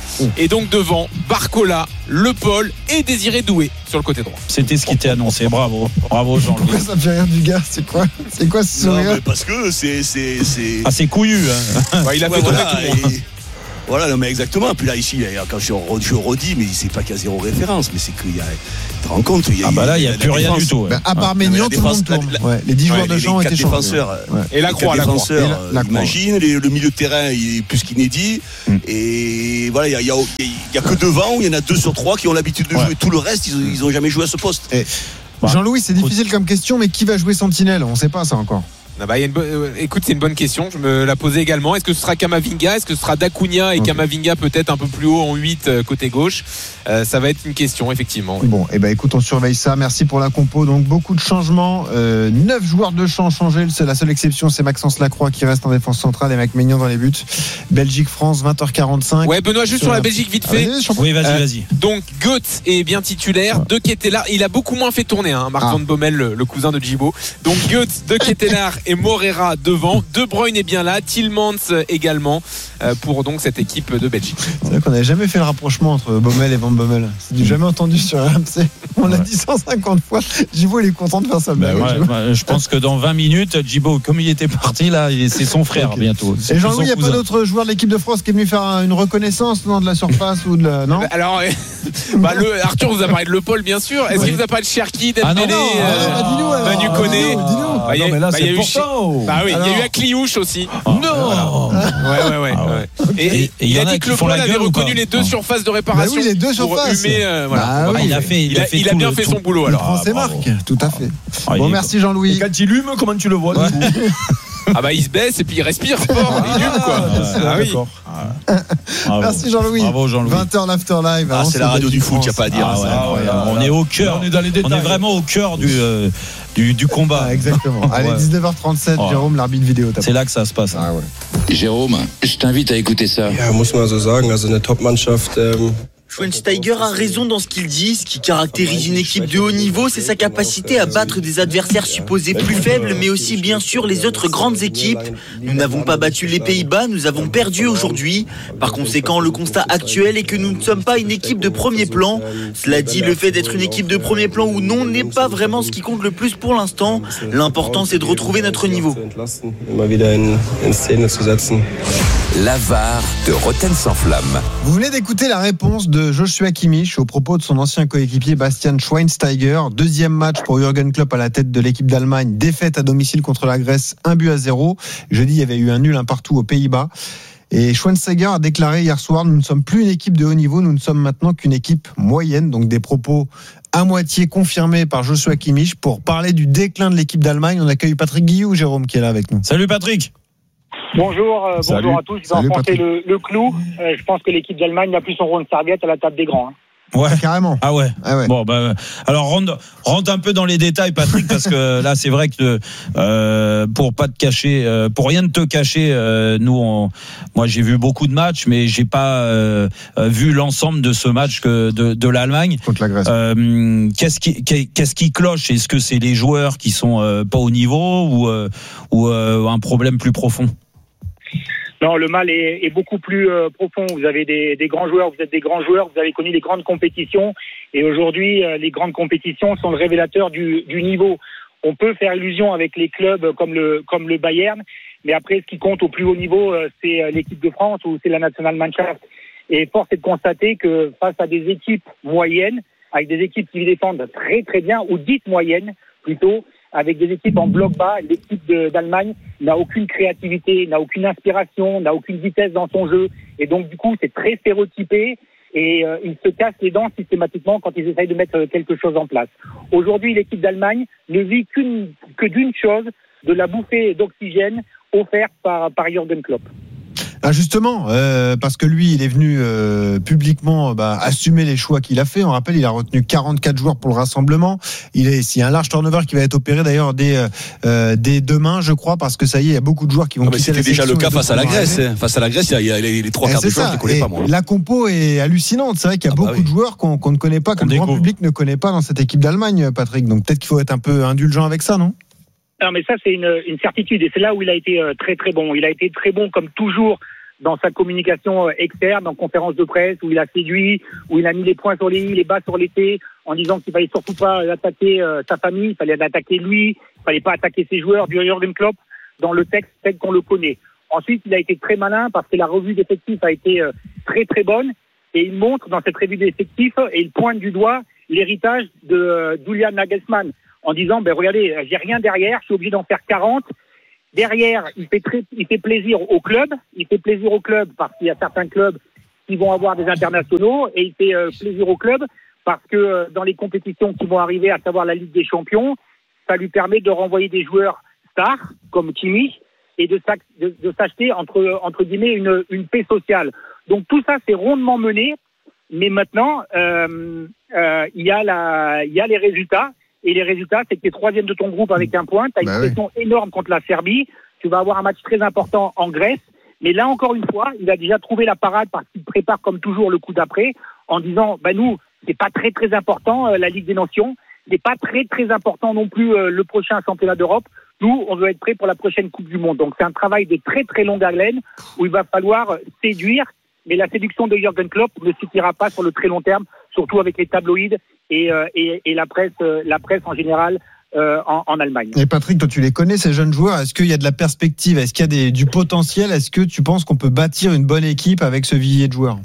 Et donc devant, Barcola, Le Paul et Désiré Doué sur le côté droit. C'était ce qui était annoncé. Bravo. Bravo Jean-Louis. Pourquoi ça me fait rire du gars? C'est quoi? C'est quoi ce sourire? Non, mais parce que c'est, c'est, c'est... Ah, c'est couillu. Hein. Ouais, il a ouais, fait voilà, tomber tout le monde. et... Voilà, non, mais exactement. Puis là, ici, quand je, je redis, mais c'est pas qu'il y a zéro référence, mais c'est qu'il y a. Tu te rends compte, il y a. Ah, bah là, il n'y a plus rien du tout. Ouais. Bah, à part Maignan, tout le monde tourne. La, la, ouais, les dix joueurs de champ ont été changés. Ouais. Et la croix, la croix. Imagine, les, le milieu de terrain, il est plus qu'inédit. Mm. Et voilà, il n'y a, a, a que devant, il y en a deux sur trois qui ont l'habitude de ouais. jouer. Tout le reste, ils n'ont jamais joué à ce poste. Et, bah, Jean-Louis, c'est difficile comme question, mais qui va jouer Sentinelle? On ne sait pas ça encore. Ah bah, y a une bo- euh, écoute, c'est une bonne question. Je me la posais également. Est-ce que ce sera Kamavinga? Est-ce que ce sera Dacunia et okay. Kamavinga peut-être un peu plus haut en huit euh, côté gauche? euh, Ça va être une question, effectivement. Oui. Bon, et eh ben écoute, on surveille ça. Merci pour la compo. Donc beaucoup de changements. Euh, neuf joueurs de champ changés. C'est la seule exception, c'est Maxence Lacroix qui reste en défense centrale et Mike Maignan dans les buts. Belgique-France, vingt heures quarante-cinq. Ouais, Benoît, juste sur, sur la, la Belgique, vite fait. Ah, vas-y, oui, vas-y, euh, vas-y. Donc Goetz est bien titulaire. Ouais. De Ketelaar, il a beaucoup moins fait tourner. Hein, Marc ah. Van Bommel, le, le cousin de Djibo. Donc Goetz, De Ketelaar et Morera devant. De Bruyne est bien là, Tielemans également euh, pour donc cette équipe de Belgique. C'est vrai qu'on n'avait jamais fait le rapprochement entre Bommel et Van Bommel. C'est du jamais entendu sur R M C. On l'a ouais. dit cent cinquante fois. Djibo il est content de faire ça. Bah ouais, bah, je pense que dans vingt minutes, Djibo, comme il était parti là, c'est son frère okay. bientôt. C'est et Jean-Louis, il n'y a pas d'autres joueurs de l'équipe de France qui est venu faire une reconnaissance non, de la surface ou de la... non Alors, bah, le, Arthur vous a parlé de Le Paul bien sûr. Est-ce ouais. qu'il vous a parlé de Cherki, Dembélé, ah non, non, euh, ah, dis-nous, alors, Manu Koné? Ah, non mais là bah, c'est important. Bah oui, il y a eu Akliouche aussi. Oh, non. Ouais ouais ouais. Ah ouais. Et, et, et il a dit que Le Paul avait reconnu les deux surfaces de réparation. Bah oui, les deux surfaces. Humer, euh, voilà. Bah, oui, il a fait, il, il a, a, fait il a bien le, fait son boulot alors. France et Marc, tout à fait. Bon, merci Jean-Louis. Et quand il hume, comment tu le vois? Ah bah il se baisse et puis il respire fort, il hume quoi. Ah oui. Merci Jean-Louis. Bravo Jean-Louis. vingt heures l'after live. Ah, c'est la radio du foot, il n'y a pas à dire. Ah ouais, ah ouais, ah ouais, on est au cœur, on est dans les détails. On est vraiment au cœur du euh, du, du combat. Ah, exactement. Allez, ouais. dix-neuf heures trente-sept, oh. Jérôme, l'arbitre vidéo. C'est là que ça se passe. Ah ouais. Jérôme, je t'invite à écouter ça. Ja, muss man so sagen, also eine Top-Mannschaft. Ähm Schweinsteiger a raison dans ce qu'il dit. Ce qui caractérise une équipe de haut niveau, c'est sa capacité à battre des adversaires supposés plus faibles, mais aussi bien sûr les autres grandes équipes. Nous n'avons pas battu les Pays-Bas, nous avons perdu aujourd'hui. Par conséquent, le constat actuel est que nous ne sommes pas une équipe de premier plan. Cela dit, le fait d'être une équipe de premier plan ou non n'est pas vraiment ce qui compte le plus pour l'instant. L'important, c'est de retrouver notre niveau. La V A R de Rotten sans flamme. Vous venez d'écouter la réponse de Joshua Kimmich au propos de son ancien coéquipier Bastian Schweinsteiger. Deuxième match pour Jürgen Klopp à la tête de l'équipe d'Allemagne. Défaite à domicile contre la Grèce, un but à zéro. Jeudi, il y avait eu un nul, un partout aux Pays-Bas. Et Schweinsteiger a déclaré hier soir, nous ne sommes plus une équipe de haut niveau, nous ne sommes maintenant qu'une équipe moyenne. Donc des propos à moitié confirmés par Joshua Kimmich. Pour parler du déclin de l'équipe d'Allemagne, on accueille Patrick Guillou, Jérôme, qui est là avec nous. Salut Patrick. Bonjour, euh, bonjour à tous. Je vais enfoncer le, le clou. Euh, je pense que l'équipe d'Allemagne n'a plus son rôle de serviette à la table des grands. Hein. Ouais, carrément. Ah ouais. Ah ouais. Bon, bah, alors rentre, rentre un peu dans les détails, Patrick, parce que là, c'est vrai que euh, pour pas te cacher, euh, pour rien de te cacher, euh, nous, on, moi, j'ai vu beaucoup de matchs, mais j'ai pas euh, vu l'ensemble de ce match que de, de l'Allemagne contre la Grèce. Euh, qu'est-ce qui, qu'est-ce qui cloche? Est-ce que c'est les joueurs qui sont euh, pas au niveau ou euh, ou euh, un problème plus profond? Non, le mal est, est beaucoup plus euh, profond. Vous avez des, des grands joueurs, vous êtes des grands joueurs, vous avez connu les grandes compétitions. Et aujourd'hui, euh, les grandes compétitions sont le révélateur du, du niveau. On peut faire illusion avec les clubs comme le, comme le Bayern, mais après, ce qui compte au plus haut niveau, euh, c'est l'équipe de France ou c'est la Nationalmannschaft. Et force est de constater que face à des équipes moyennes, avec des équipes qui défendent très très bien, ou dites moyennes plutôt, avec des équipes en bloc bas, l'équipe de, d'Allemagne n'a aucune créativité, n'a aucune inspiration, n'a aucune vitesse dans son jeu. Et donc, du coup, c'est très stéréotypé et euh, ils se cassent les dents systématiquement quand ils essayent de mettre quelque chose en place. Aujourd'hui, l'équipe d'Allemagne ne vit qu'une, que d'une chose, de la bouffée d'oxygène offerte par, par Jürgen Klopp. Ah justement, euh, parce que lui, il est venu euh, publiquement bah, assumer les choix qu'il a fait. On rappelle, il a retenu quarante-quatre joueurs pour le rassemblement. Il est, il y a un large turnover qui va être opéré d'ailleurs dès, euh, dès demain, je crois, parce que ça y est, il y a beaucoup de joueurs qui vont non, quitter la sélection. C'était déjà le cas face à la Grèce. Hein. Face à la Grèce, il y a les, les trois quarts de joueurs, je ne connais pas moi. La compo est hallucinante. C'est vrai qu'il y a ah beaucoup bah oui. de joueurs qu'on, qu'on ne connaît pas, que le grand public ne connaît pas dans cette équipe d'Allemagne, Patrick. Donc peut-être qu'il faut être un peu indulgent avec ça, non ? Non, mais ça c'est une, une certitude et c'est là où il a été très très bon. Il a été très bon comme toujours. dans sa communication externe, en conférence de presse, où il a séduit, où il a mis les points sur les i, les bas sur les t, en disant qu'il fallait surtout pas attaquer euh, sa famille, il fallait attaquer lui, il fallait pas attaquer ses joueurs, du Jürgen Klopp, dans le texte tel qu'on le connaît. Ensuite, il a été très malin parce que la revue d'effectifs a été euh, très très bonne, et il montre dans cette revue d'effectifs, et il pointe du doigt l'héritage de euh, Julian Nagelsmann, en disant, ben regardez, j'ai rien derrière, je suis obligé d'en faire quarante. Derrière, il fait très, il fait plaisir au club, il fait plaisir au club parce qu'il y a certains clubs qui vont avoir des internationaux, et il fait euh, plaisir au club parce que euh, dans les compétitions qui vont arriver, à savoir la Ligue des Champions, ça lui permet de renvoyer des joueurs stars comme Kimmich et de, de, de s'acheter entre, entre guillemets une, une paix sociale. Donc tout ça, c'est rondement mené, mais maintenant, euh, euh, il y a la, il y a les résultats. Et les résultats, c'est que tu es troisième de ton groupe avec un point. Tu as une bah pression oui. énorme contre la Serbie. Tu vas avoir un match très important en Grèce. Mais là, encore une fois, il a déjà trouvé la parade parce qu'il prépare comme toujours le coup d'après en disant, bah nous, c'est pas très très important euh, la Ligue des Nations. C'est pas très très important non plus euh, le prochain championnat d'Europe. Nous, on veut être prêt pour la prochaine Coupe du Monde. Donc c'est un travail de très très longue haleine où il va falloir séduire. Mais la séduction de Jürgen Klopp ne suffira pas sur le très long terme, surtout avec les tabloïds et, euh, et, et la presse, euh, la presse en général euh, en, en Allemagne. Et Patrick, toi tu les connais ces jeunes joueurs. Est-ce qu'il y a de la perspective? Est-ce qu'il y a des, du potentiel? Est-ce que tu penses qu'on peut bâtir une bonne équipe avec ce vivier de joueurs?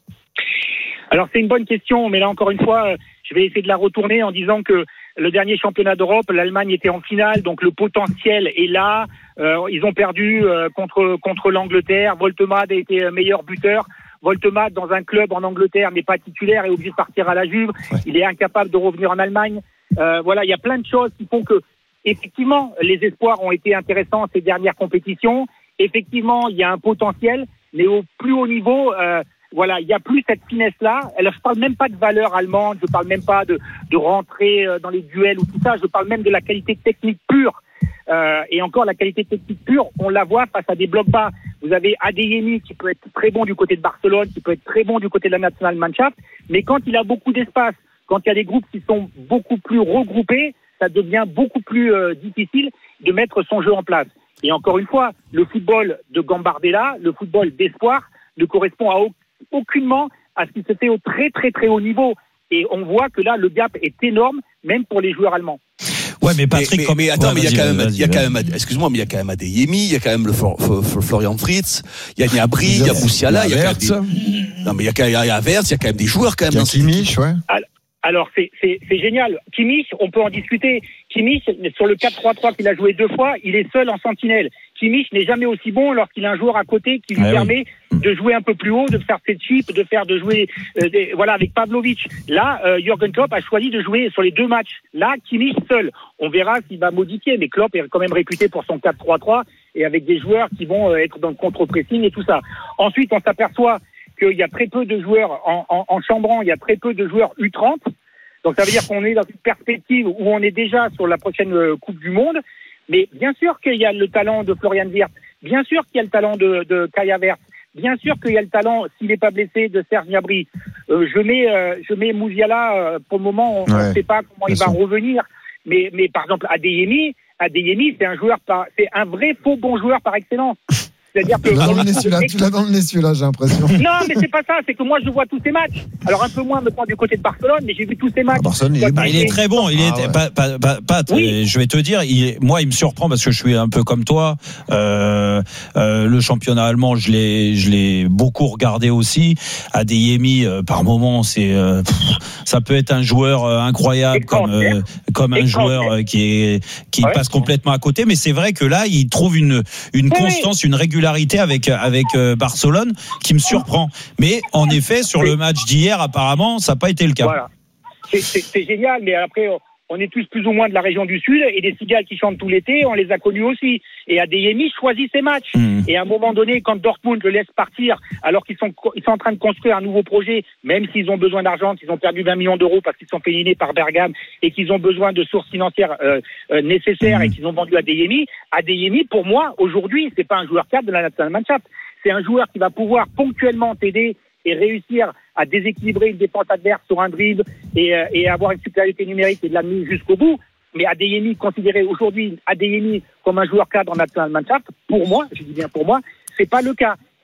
Alors c'est une bonne question, mais là encore une fois, je vais essayer de la retourner en disant que le dernier championnat d'Europe, l'Allemagne était en finale, donc le potentiel est là. Euh, ils ont perdu euh, contre contre l'Angleterre. Voltemade a été meilleur buteur. Voltemade, dans un club en Angleterre, n'est pas titulaire, est obligé de partir à la Juve. Ouais. Il est incapable de revenir en Allemagne. Euh, voilà, il y a plein de choses qui font que, effectivement, les espoirs ont été intéressants ces dernières compétitions. Effectivement, il y a un potentiel, mais au plus haut niveau, euh, voilà, il y a plus cette finesse-là. Alors, je parle même pas de valeur allemande, je parle même pas de, de rentrer dans les duels ou tout ça. Je parle même de la qualité technique pure. Euh, et encore, la qualité technique pure, on la voit face à des blocs bas. Vous avez Adeyemi qui peut être très bon du côté de Barcelone, qui peut être très bon du côté de la Nationalmannschaft, mais quand il a beaucoup d'espace, quand il y a des groupes qui sont beaucoup plus regroupés, ça devient beaucoup plus euh, difficile de mettre son jeu en place. Et encore une fois, le football de Gambardella, le football d'espoir, ne correspond à aucunement à ce qui se fait au très très très haut niveau. Et on voit que là, le gap est énorme, même pour les joueurs allemands. Ouais, mais Patrick, mais, mais, comme... mais attends, ouais, mais il y a quand même, il y a quand même, excuse-moi, mais il y a quand même Adeyemi, il y a quand même le For, For, For, Florian Fritz, il y a Niabri, il y a Moussiala, il y a quand même des, non, mais il y a quand même, il y a Verts, il y a quand même des joueurs quand même. Il y a Kimmich, ouais. Alors, c'est, c'est, c'est génial. Kimmich, on peut en discuter. Kimmich, sur le quatre trois trois qu'il a joué deux fois, il est seul en sentinelle. Kimmich n'est jamais aussi bon lorsqu'il a un joueur à côté qui lui ah permet oui. de jouer un peu plus haut, de faire ses chips, de faire, de jouer, euh, des, voilà, avec Pavlovic. Là, euh, Jürgen Klopp a choisi de jouer sur les deux matchs. Là, Kimmich seul. On verra s'il va modifier, mais Klopp est quand même réputé pour son quatre trois trois et avec des joueurs qui vont euh, être dans le contre-pressing et tout ça. Ensuite, on s'aperçoit qu'il y a très peu de joueurs en, en, en chambrant, il y a très peu de joueurs U trente. Donc ça veut dire qu'on est dans une perspective où on est déjà sur la prochaine Coupe du Monde. Mais bien sûr qu'il y a le talent de Florian Wirtz, bien sûr qu'il y a le talent de, de Kai Havertz, bien sûr qu'il y a le talent, s'il n'est pas blessé, de Serge Gnabry. Euh, je mets, euh, je mets Moussiala, euh, pour le moment, on ne ouais, sait pas comment il va sûr. revenir. Mais, mais par exemple, Adeyemi, Adeyemi, c'est un joueur par, c'est un vrai faux bon joueur par excellence. C'est-à-dire que tu l'as dans le nez celui-là, tu l'as dans le nez celui-là, j'ai l'impression. Non, mais c'est pas ça, c'est que moi je vois tous ces matchs. Alors un peu moins maintenant du côté de Barcelone, mais j'ai vu tous ces matchs. Ah, Barcelone, il, est, bah, il est très bon. Il est, ah, ouais. pas, pas, pas, pas, oui. Je vais te dire, il est, moi il me surprend parce que je suis un peu comme toi. Euh, euh, le championnat allemand, je l'ai, je l'ai beaucoup regardé aussi. Adeyemi, euh, par moment, c'est, euh, pff, ça peut être un joueur euh, incroyable comme, euh, comme un joueur euh, qui est, qui ouais. passe complètement à côté. Mais c'est vrai que là, il trouve une, une oui. constance, une régularité avec avec euh, Barcelone qui me surprend. Mais en effet, sur le match d'hier, apparemment, ça n'a pas été le cas. Voilà. C'est, c'est, c'est génial, mais après, on est tous plus ou moins de la région du Sud et des cigales qui chantent tout l'été, on les a connus aussi. Et Adeyemi choisit ses matchs. Mmh. Et à un moment donné, quand Dortmund le laisse partir, alors qu'ils sont ils sont en train de construire un nouveau projet, même s'ils ont besoin d'argent, qu'ils ont perdu vingt millions d'euros parce qu'ils sont fait éliminer par Bergame et qu'ils ont besoin de sources financières euh, euh, nécessaires mmh. et qu'ils ont vendu Adeyemi. Adeyemi, pour moi, aujourd'hui, c'est pas un joueur cadre de la Nationalmannschaft. C'est un joueur qui va pouvoir ponctuellement t'aider et réussir à déséquilibrer une défense adverse sur un dribble et, euh, et avoir une supériorité numérique et de l'amener jusqu'au bout. Mais Adeyemi, considéré aujourd'hui Adeyemi comme un joueur cadre en Nationalmannschaft, pour moi, je dis bien pour moi, c'est pas le cas.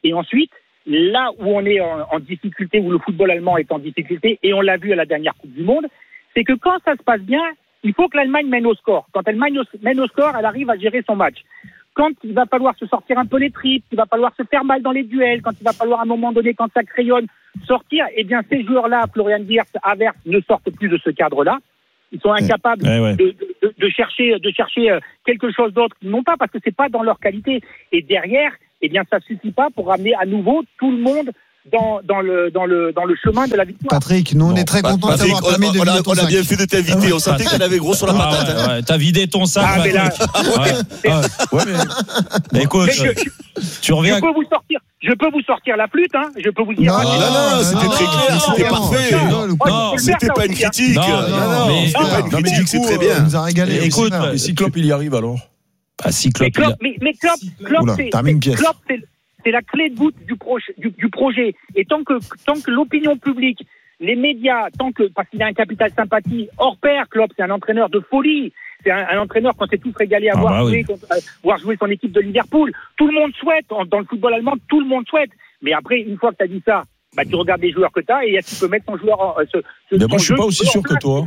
Et ensuite, là où on est en, en difficulté, où le football allemand est en difficulté, et on l'a vu à la dernière Coupe du Monde, c'est que quand ça se passe bien, il faut que l'Allemagne mène au score. Quand elle mène au, mène au score, elle arrive à gérer son match. Quand il va falloir se sortir un peu les tripes, il va falloir se faire mal dans les duels, quand il va falloir à un moment donné, quand ça crayonne, sortir, eh bien ces joueurs-là, Florian Wirtz, Havertz, ne sortent plus de ce cadre-là. Ils sont incapables ouais, ouais. De, de, de chercher, de chercher quelque chose d'autre. Non pas parce que c'est pas dans leur qualité. Et derrière, eh bien ça suffit pas pour ramener à nouveau tout le monde dans, dans, le, dans, le, dans le chemin de la victoire. Patrick, nous on bon, est très contents de t'avoir permis de on vider a, ton on sac. a bien fait de t'inviter, on sentait qu'elle avait gros sur la patate. Ah, ouais, ouais. T'as vidé ton sac. Ah, mais là, ouais. Ouais. Ouais, mais... mais écoute, mais je, tu reviens. Je peux vous sortir, je peux vous sortir la flûte, hein. Je peux vous dire. Non, non, non, non c'était non, très clair, non, c'était parfait. Non, non, non c'était pas une critique. Non, non, non, mais, c'était pas une critique, c'est très bien. On nous a régalé. Écoute, et si Klopp il y arrive alors? Ah, si Klopp. Mais Klopp, Klopp, c'est. C'est la clé de voûte du, pro, du, du projet. Et tant que, tant que l'opinion publique, les médias, tant que, parce qu'il a un capital sympathie hors pair, Klopp, c'est un entraîneur de folie. C'est un, un entraîneur qu'on s'est tous régalés à ah voir, bah jouer, oui. euh, voir jouer son équipe de Liverpool. Tout le monde souhaite, en, dans le football allemand, tout le monde souhaite. Mais après, une fois que tu as dit ça, bah, tu regardes les joueurs que tu as et tu peux mettre ton joueur en, euh, ce, ce, Mais moi, je suis pas aussi sûr que toi.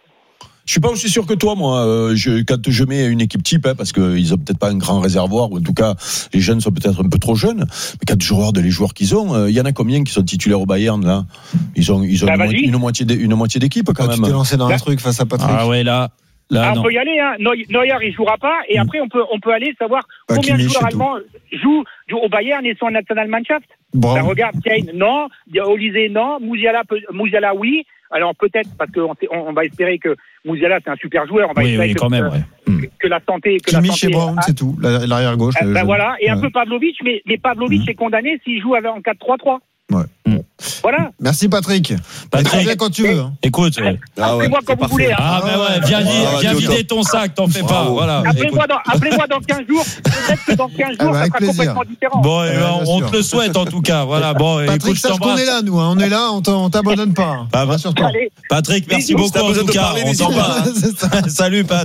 Je suis pas aussi sûr que toi, moi. Euh, je, quand je mets une équipe type, hein, parce qu'ils ont peut-être pas un grand réservoir, ou en tout cas, les jeunes sont peut-être un peu trop jeunes. Mais quand je regarde les joueurs qu'ils ont, il euh, y en a combien qui sont titulaires au Bayern là? Ils ont, ils ont bah, une, moitié, une moitié, une moitié d'équipe quand ah, même. Tu t'es lancé dans là. un truc face à Patrick. Ah ouais, là. Là, ah, on peut y aller, hein. Neuer, il jouera pas, et mmh. après on peut, on peut aller savoir pas combien de joueurs allemands jouent, jouent au Bayern et sont en Nationalmannschaft. Bon. Ben, regarde, Kane, non, Olysée, non, Musiala, Musiala, oui. Alors peut-être, parce qu'on on va espérer que Musiala, c'est un super joueur, on va oui, espérer oui, que, quand même, que, ouais. que la santé... Que Kimi la santé chez Brown, c'est tout, l'arrière gauche. Ben je... voilà, et ouais. un peu Pavlovic, mais, mais Pavlovic mmh. est condamné s'il joue en quatre trois trois. Ouais. Mmh. Voilà. Merci Patrick. Patrick, viens quand tu veux. Hein. Écoute, ouais. ah ouais, appelez-moi quand vous voulez. Hein. Ah ben ouais, viens, ah, viens vider ton sac, t'en fais pas. Voilà. Appelez-moi dans, appelez-moi dans quinze jours. Peut-être que dans quinze jours, ah bah, ça sera plaisir. complètement différent. Bon, eh ben, on te le souhaite en tout cas. Voilà. Bon, Patrick, écoute, sache qu'on est là, nous. Hein. On est là, on t'abandonne pas. Bah, rassure-toi. Patrick, merci beaucoup en tout cas. On t'en va. Salut Pat.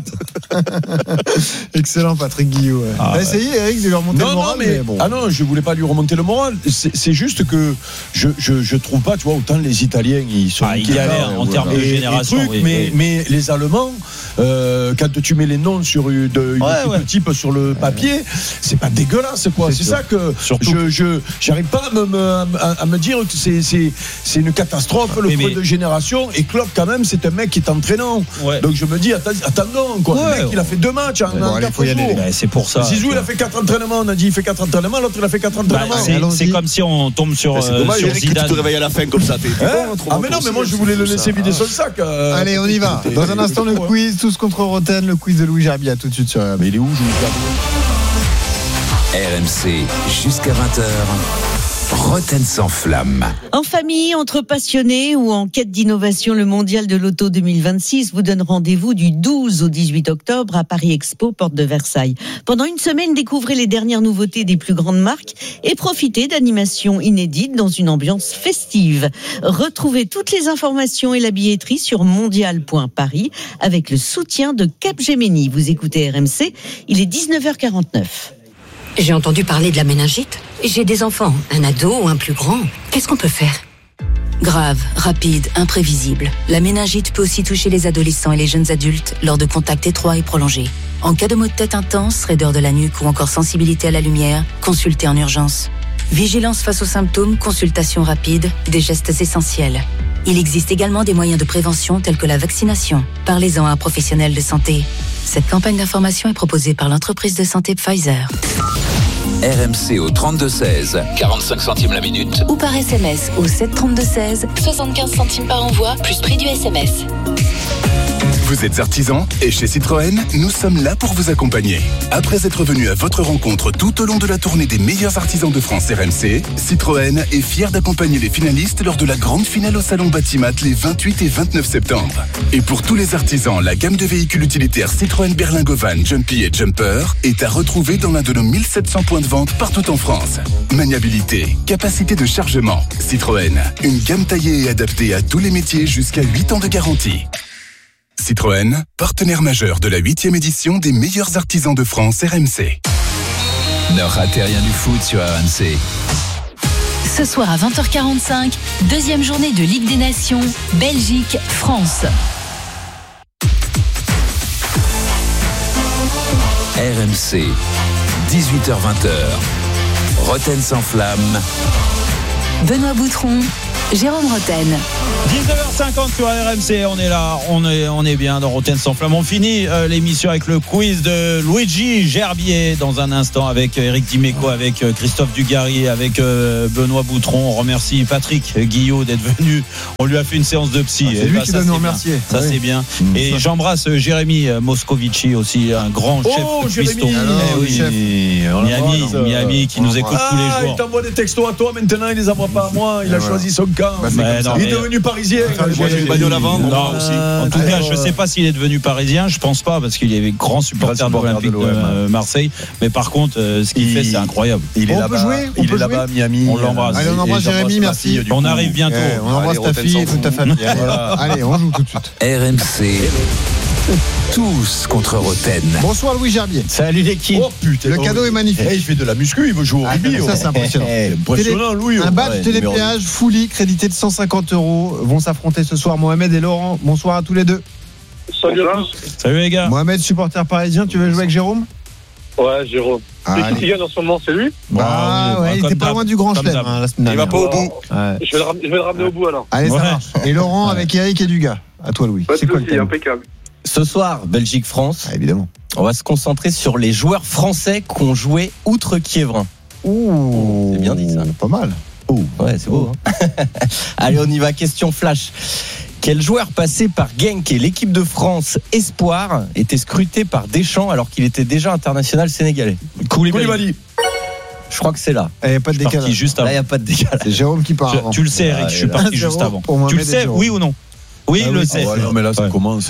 Excellent Patrick Guillot. T'as essayé Eric de lui remonter le moral? Ah non, je voulais pas lui remonter le moral. C'est juste que je je trouve pas, tu vois, autant les Italiens ils sont ah, il y avait en termes de génération trucs, oui, mais oui. mais les Allemands euh, quand tu mets les noms sur une, une ouais, équipe ouais. type sur le papier, c'est pas dégueulasse quoi. C'est, c'est ça que Surtout. je je j'arrive pas à me, à, à me dire que c'est c'est c'est une catastrophe le mais, feu de génération. Et Klopp quand même c'est un mec qui est entraînant. Ouais. Donc je me dis attends, attendons quoi. Ouais, le mec il a fait deux matchs en, bon, en allez, quatre jours. Ben, c'est pour ça. Zizou il a fait quatre entraînements. On a dit il fait quatre entraînements. L'autre il a fait quatre entraînements. Bah, c'est, c'est comme si on tombe sur ben, c'est dommage, sur Eric, Zidane. Que tu te réveilles à la fin comme ça. T'es, t'es hein bon, ah mais non mais moi je voulais le laisser vider son sac. Euh, Allez on y va. Dans un instant le quiz tous contre Roten, le quiz de Louis Gerbier. À tout de suite sur R M C. Mais il est où Louis Gerbier? R M C jusqu'à vingt heures. Roten sans flamme. En famille, entre passionnés ou en quête d'innovation, le Mondial de l'Auto deux mille vingt-six vous donne rendez-vous du douze au dix-huit octobre à Paris Expo, porte de Versailles. Pendant une semaine, découvrez les dernières nouveautés des plus grandes marques et profitez d'animations inédites dans une ambiance festive. Retrouvez toutes les informations et la billetterie sur mondial point paris avec le soutien de Capgemini. Vous écoutez R M C, il est dix-neuf heures quarante-neuf. J'ai entendu parler de la méningite. J'ai des enfants, un ado ou un plus grand. Qu'est-ce qu'on peut faire ? Grave, rapide, imprévisible. La méningite peut aussi toucher les adolescents et les jeunes adultes lors de contacts étroits et prolongés. En cas de maux de tête intense, raideur de la nuque ou encore sensibilité à la lumière, consultez en urgence. Vigilance face aux symptômes, consultation rapide, des gestes essentiels. Il existe également des moyens de prévention tels que la vaccination. Parlez-en à un professionnel de santé. Cette campagne d'information est proposée par l'entreprise de santé Pfizer. R M C au trente-deux seize, quarante-cinq centimes la minute. Ou par S M S au sept trente-deux seize, soixante-quinze centimes par envoi, plus prix du S M S. Vous êtes artisan et chez Citroën, nous sommes là pour vous accompagner. Après être venu à votre rencontre tout au long de la tournée des meilleurs artisans de France R M C, Citroën est fier d'accompagner les finalistes lors de la grande finale au Salon Batimat les vingt-huit et vingt-neuf septembre. Et pour tous les artisans, la gamme de véhicules utilitaires Citroën Berlingo Van, Jumpy et Jumper est à retrouver dans l'un de nos mille sept cents points de vente partout en France. Maniabilité, capacité de chargement, Citroën, une gamme taillée et adaptée à tous les métiers jusqu'à huit ans de garantie. Citroën, partenaire majeur de la huitième édition des meilleurs artisans de France R M C. Ne ratez rien du foot sur R M C. Ce soir à vingt heures quarante-cinq, deuxième journée de Ligue des Nations, Belgique-France. R M C, dix-huit heures vingt. Roten sans flamme. Benoît Boutron, Jérôme Roten. dix-neuf heures cinquante sur R M C, on est là, on est, on est bien dans Roten sans flamme. On finit euh, l'émission avec le quiz de Luigi Gerbier dans un instant avec Eric Dimeco, avec euh, Christophe Dugarry, avec euh, Benoît Boutron. On remercie Patrick Guillot d'être venu. On lui a fait une séance de psy. Ah, c'est et lui bah, qui ça, doit nous c'est remercier. bien. Ça oui. c'est bien. Et mmh. j'embrasse euh, Jérémy Moscovici aussi, un grand chef oh, de cuistot. Eh oui, chef. Miami, voit, Miami qui nous écoute ah, tous les jours. Il t'envoie des textos à toi maintenant, il les envoie pas à moi. Il a voilà. choisi son camp. Bah, mais non, il mais... est devenu parisien. Moi j'ai une bagnole à vendre. Non, aussi. En tout cas, je sais pas s'il est devenu parisien. Je pense pas parce qu'il est grand supporter de l'Olympique de, de Marseille. Mais par contre, ce qu'il il... fait, c'est incroyable. Il est on là-bas. Peut jouer on il peut est là-bas à Miami. On l'embrasse. Allez, on embrasse Jérémy. Merci. On arrive bientôt. On embrasse ta fille et toute ta famille. Allez, on joue tout de suite. R M C. Tous contre Roten. Bonsoir Louis Gerbier. Salut l'équipe. Oh putain. Le cadeau est magnifique. Il fait de la muscu, il veut jouer au rugby. Ça c'est impressionnant. Impressionnant Louis. Un badge télépéage Fully crédité de cent cinquante euros vont s'affronter ce soir Mohamed et Laurent. Bonsoir à tous les deux. Salut à tous. Salut les gars. Mohamed, supporter parisien, tu veux jouer avec Jérôme? Ouais, Jérôme. C'est qui qui gagne en ce moment, c'est lui? Ah ouais, il était pas loin du grand chelem hein, la semaine dernière. Il va pas au bout. Ouais. Je, vais le, je vais le ramener au bout alors. Allez, ça marche. Et Laurent avec Eric et Dugas. À toi Louis. C'est quoi le thème? Impeccable. Ce soir, Belgique-France. Ah, évidemment. On va se concentrer sur les joueurs français qui ont joué outre Kievrin. Ouh, c'est bien dit ça. Pas mal. Ouh, ouais, c'est beau. Hein. Allez, on y va. Question flash. Quel joueur passé par Genk et l'équipe de France Espoir était scruté par Deschamps alors qu'il était déjà international sénégalais? Koulibaly. Je crois que c'est là. Il n'y a pas de décalage. Juste là, il n'y a pas de décalage. C'est Jérôme qui part. Je, avant. Tu le sais, Eric, ah, je suis parti juste avant. Tu le sais, oui ou non? Oui, ah il le oui, sait. Ah ouais, non, mais là, ça ouais. commence.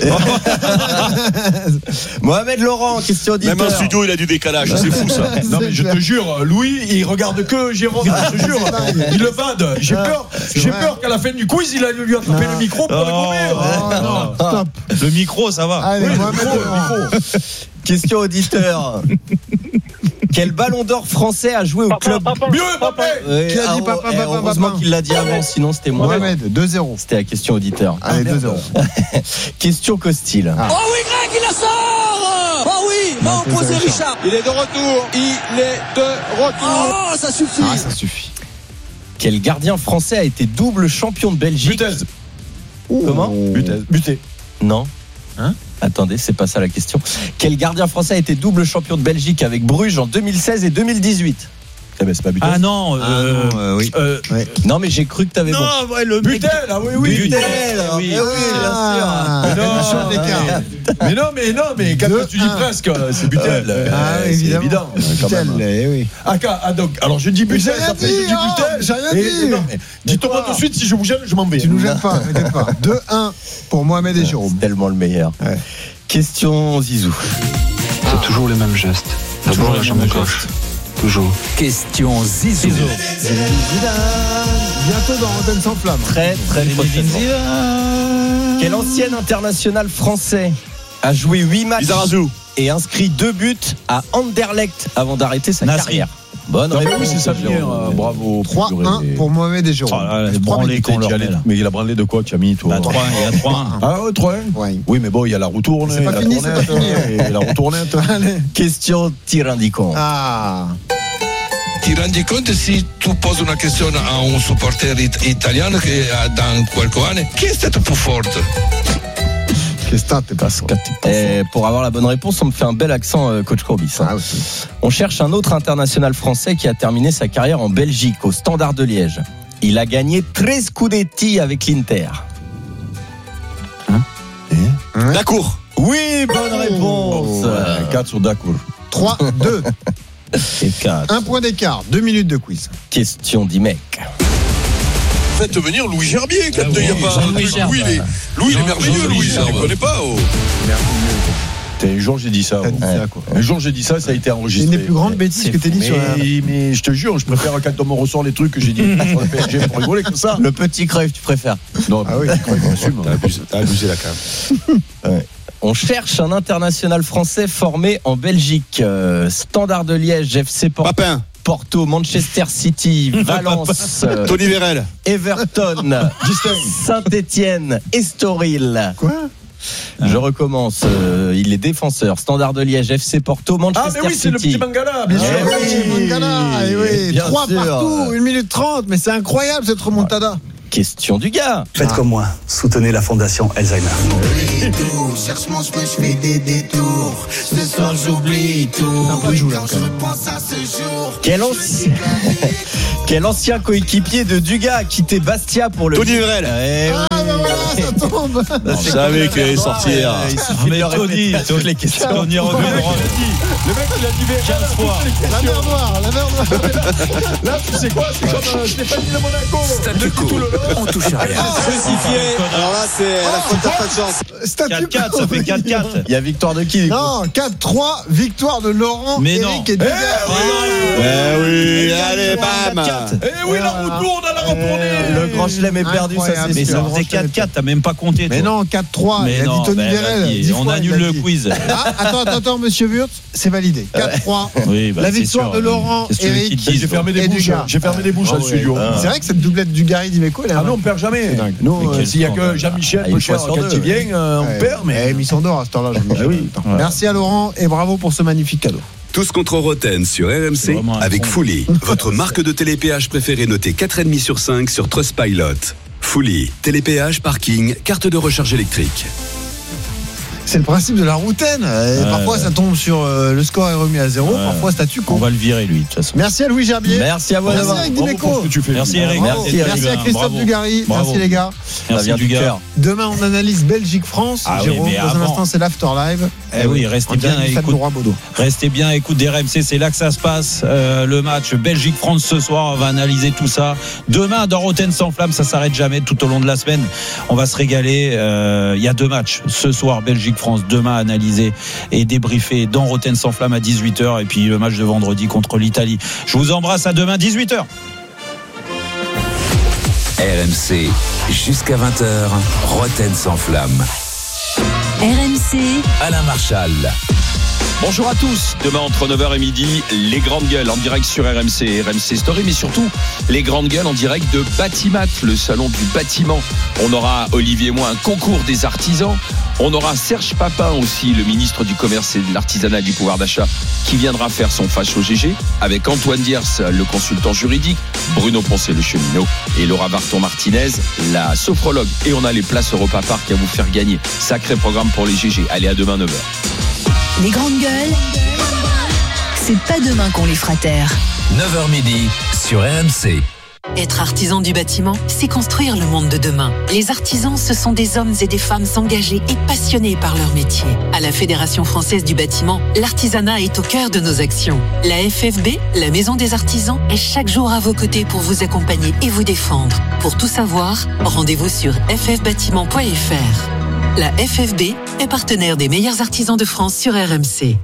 Mohamed Laurent, question auditeur. Même en studio, il a du décalage. C'est fou, ça. Non, mais je te jure, Louis, il regarde que Jérôme. Je te jure. Il le bade. J'ai peur. J'ai peur qu'à la fin du quiz, il a lui attrapé le micro pour le gommer. Oh, non, stop. Le micro, ça va. Allez, oui, Mohamed le micro, le micro. Question auditeur. Quel ballon d'or français a joué au papa, club papa, Mieux papa. Mbappé. Qui a dit papa, papa, heureusement qu'il l'a dit avant, sinon c'était moi. Mohamed, deux zéro. C'était la question auditeur. Allez, deux zéro. Question Costil. Ah. Oh oui, Greg, il la sort. Oh oui, va opposer Richard. Il est de retour. Il est de retour. Oh, ça suffit. Ah, ça suffit. Quel gardien français a été double champion de Belgique? Butez. Comment? Butez. Butez. Non. Hein? Attendez, c'est pas ça la question. Quel gardien français a été double champion de Belgique avec Bruges en deux mille seize et deux mille dix-huit? Eh ben, c'est pas Butez. Ah non, euh, ah non euh, oui. Euh, ouais. Non, mais j'ai cru que t'avais non, bon. ouais, le Butez, ah oui, oui. Butez, oui, oui, ah, bien sûr. Mais non, mais non, mais non, mais quand Deux, tu dis un. presque, c'est Butel. Euh, ah, c'est évidemment. évident. Quand même. Butel, eh oui. Ah, ah, donc, alors je dis Butel, J'ai rien après dit, je dis oh, Butel. j'ai rien Et, dit. non, mais dites-moi tout de suite si je vous gêne, je m'en vais. Tu nous gênes pas, t'inquiète pas. deux un pour Mohamed et Jérôme. C'est tellement le meilleur. Ouais. Question Zizou. C'est ah. toujours les mêmes gestes. D'abord la jambe gauche. Toujours. Question Zizou. Bientôt dans Roten sans flamme. Très très prochainement. Quel ancien international français a joué huit matchs Lizarazu. et inscrit deux buts à Anderlecht avant d'arrêter sa Nasri. carrière? Bonne Non, réponse. oui, c'est ça, euh, bravo. trois un pour Mohamed et Jérôme. Oh là, les branlés qu'on leur met là. Mais il a branlé de quoi, Camille, toi? Bah, trois, il y a trois un. Ah ouais, trois un. Ouais. Oui, mais bon, il y a la retourne. C'est pas la fini, tournette, c'est pas fini. Et la retournette. Question Tirandicon. Ah. Ti rendi conto se tu poses una questione a un supporter it- italiano che dans qualche anno chi è stato più forte? Et pour avoir la bonne réponse, on me fait un bel accent, euh, coach Courbis. Hein. Ah, on cherche un autre international français qui a terminé sa carrière en Belgique, au Standard de Liège. Il a gagné treize scudetti avec l'Inter. Hein hein Dacour. Oui, bonne réponse. Ouais, quatre sur Dacour. trois deux. Et quatre. Un point d'écart, deux minutes de quiz. Question d'Imec. Faites venir Louis Gerbier quand il n'y a pas un Louis truc. Louis, il est, Louis, il est merveilleux, Louis, je ne connais pas. Oh. Un jour j'ai dit ça. T'as dit ça, quoi. Un jour j'ai dit ça, ça a été C'est enregistré. une des plus grandes bêtises que t'as dit mais, sur la... mais je te jure, je préfère quand on me ressort les trucs que j'ai dit sur le P S G pour rigoler que ça. Le petit crève, tu préfères? Non, ah oui, t'as abusé, t'as abusé la cave. Ouais. On cherche un international français formé en Belgique. Euh, Standard de Liège, F C Port. Papin. Porto, Manchester City, Valence, Tony Vérel, Everton, Saint-Étienne, Estoril. Quoi? Je recommence. Euh, il est défenseur. Standard de Liège, F C Porto, Manchester City. Ah mais oui, City. c'est le petit Mangala. Bien sûr, eh le petit Mangala. Eh oui, bien trois sûr. partout, une minute trente. Mais c'est incroyable cette remontada. Question du gars. Faites ah. comme moi, soutenez la fondation Alzheimer. Cherche mon chemin, je fais des détours. Ce soir j'oublie tout. Oui, quand je repense à ce jour. Quel ancien, Quel ancien coéquipier de Dugas a quitté Bastia pour le. Tony Vérel. Eh ah ben voilà, ça tombe. Je savais qu'il allait sortir. Il suffit de Tony, toutes les questions. Tony revient. Le mec il a dit quinze fois. La mer noire, la mer noire. Là tu sais quoi, c'est comme Stéphanie de Monaco. Statu quo. On touche à rien. Alors là, c'est la faute à pas de chance. quatre quatre, ça fait quatre quatre. Il y a victoire de qui? Non, quatre trois, victoire de Laurent, mais Eric non. et Dugas. Eh oui, allez, bam. Eh oui, la roue tourne, elle a retourné. Le grand chelem est perdu, ça c'est mais sûr. ça faisait quatre quatre, t'as même pas compté. Mais non, quatre trois, il a dit Tony Vérel. On annule le quiz. Ah, attends, attends, attends, monsieur Wurtz, c'est validé. quatre trois. La victoire de Laurent, Eric. J'ai fermé des bouches. J'ai fermé des bouches à studio. C'est vrai que cette doublette du Gary Dimeco, elle est. Ah non, on perd jamais. Nous, s'il y a que Jean-Michel, peu cher, quand il vient, on perd. Mais ils sont d'or à ce temps-là. Merci à Laurent et bravo pour ce magnifique cadeau. Tous contre Roten sur R M C avec Fully, votre marque de télépéage préférée notée quatre virgule cinq sur cinq sur Trustpilot. Fully, télépéage, parking, carte de recharge électrique. C'est le principe de la routaine. Et ouais, parfois, ouais. ça tombe sur euh, le score est remis à zéro. Ouais. Parfois, statut con. On va le virer, lui, de toute façon. Merci à Louis Gerbier. Merci à vous. Merci Eric Dimeco. Merci Eric. Merci, merci à Christophe Bravo. Dugarry. Bravo. Merci les gars. Merci du cœur. Demain, on analyse Belgique-France. Ah Jérôme, oui, dans avant... un instant, c'est l'After Live. Eh oui, restez bien à écoute. Restez bien à écoute des R M C. C'est là que ça se passe. Euh, le match Belgique-France ce soir. On va analyser tout ça. Demain, dans Roten sans flamme, ça s'arrête jamais tout au long de la semaine. On va se régaler. Il euh, y a deux matchs ce soir, Belgique-France. Demain, analyser et débriefer dans Roten sans flamme à dix-huit heures. Et puis le match de vendredi contre l'Italie. Je vous embrasse. À demain, dix-huit heures. R M C, jusqu'à vingt heures, Roten sans flamme. R M C, Alain Marchal. Bonjour à tous. Demain entre neuf heures et midi, les grandes gueules en direct sur R M C, R M C Story, mais surtout les grandes gueules en direct de Batimat, le salon du bâtiment. On aura Olivier et moi un concours des artisans. On aura Serge Papin aussi, le ministre du Commerce et de l'Artisanat et du Pouvoir d'achat, qui viendra faire son fâche au G G, avec Antoine Diers, le consultant juridique, Bruno Poncet, le cheminot, et Laura Varton-Martinez, la sophrologue. Et on a les places Europa Park à vous faire gagner. Sacré programme pour les G G. Allez, à demain neuf heures. Les grandes gueules, c'est pas demain qu'on les fera taire. neuf heures midi sur R M C. Être artisan du bâtiment, c'est construire le monde de demain. Les artisans, ce sont des hommes et des femmes engagés et passionnés par leur métier. À la Fédération française du bâtiment, l'artisanat est au cœur de nos actions. La F F B, la Maison des artisans, est chaque jour à vos côtés pour vous accompagner et vous défendre. Pour tout savoir, rendez-vous sur f f bâtiment point f r. La F F B est partenaire des meilleurs artisans de France sur R M C.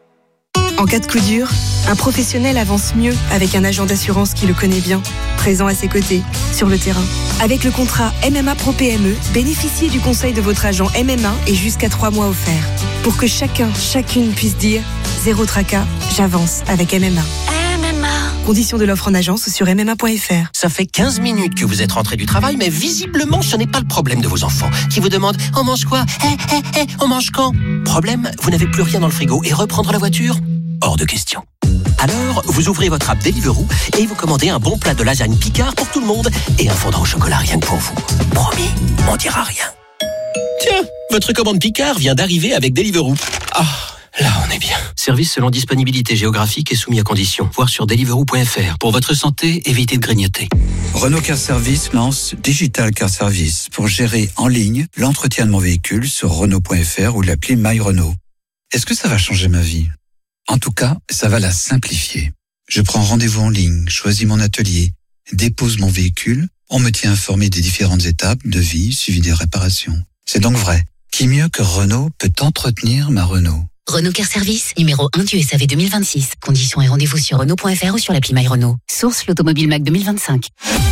En cas de coup dur, un professionnel avance mieux avec un agent d'assurance qui le connaît bien, présent à ses côtés, sur le terrain. Avec le contrat M M A Pro P M E, bénéficiez du conseil de votre agent M M A et jusqu'à trois mois offerts. Pour que chacun, chacune puisse dire « Zéro tracas, j'avance avec M M A ». M M A. Conditions de l'offre en agence sur m m a point f r. Ça fait quinze minutes que vous êtes rentré du travail, mais visiblement, ce n'est pas le problème de vos enfants, qui vous demandent « On mange quoi ? Hé, hé, hé, on mange quand ?» Problème, vous n'avez plus rien dans le frigo et reprendre la voiture ? Hors de question. Alors, vous ouvrez votre app Deliveroo et vous commandez un bon plat de lasagne Picard pour tout le monde et un fondant au chocolat rien que pour vous. Promis, on dira rien. Tiens, votre commande Picard vient d'arriver avec Deliveroo. Ah, là on est bien. Service selon disponibilité géographique et soumis à conditions. Voir sur deliveroo point f r. Pour votre santé, évitez de grignoter. Renault Car Service lance Digital Car Service pour gérer en ligne l'entretien de mon véhicule sur renault point f r ou l'appli My Renault. Est-ce que ça va changer ma vie ? En tout cas, ça va la simplifier. Je prends rendez-vous en ligne, choisis mon atelier, dépose mon véhicule, on me tient informé des différentes étapes, devis, suivi des réparations. C'est donc vrai. Qui mieux que Renault peut entretenir ma Renault ? Renault Car Service, numéro un du S A V deux mille vingt-six. Conditions et rendez-vous sur renault point f r ou sur l'appli My Renault. Source l'Automobile Mac deux mille vingt-cinq.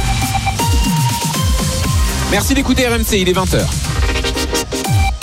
Merci d'écouter R M C, il est vingt heures.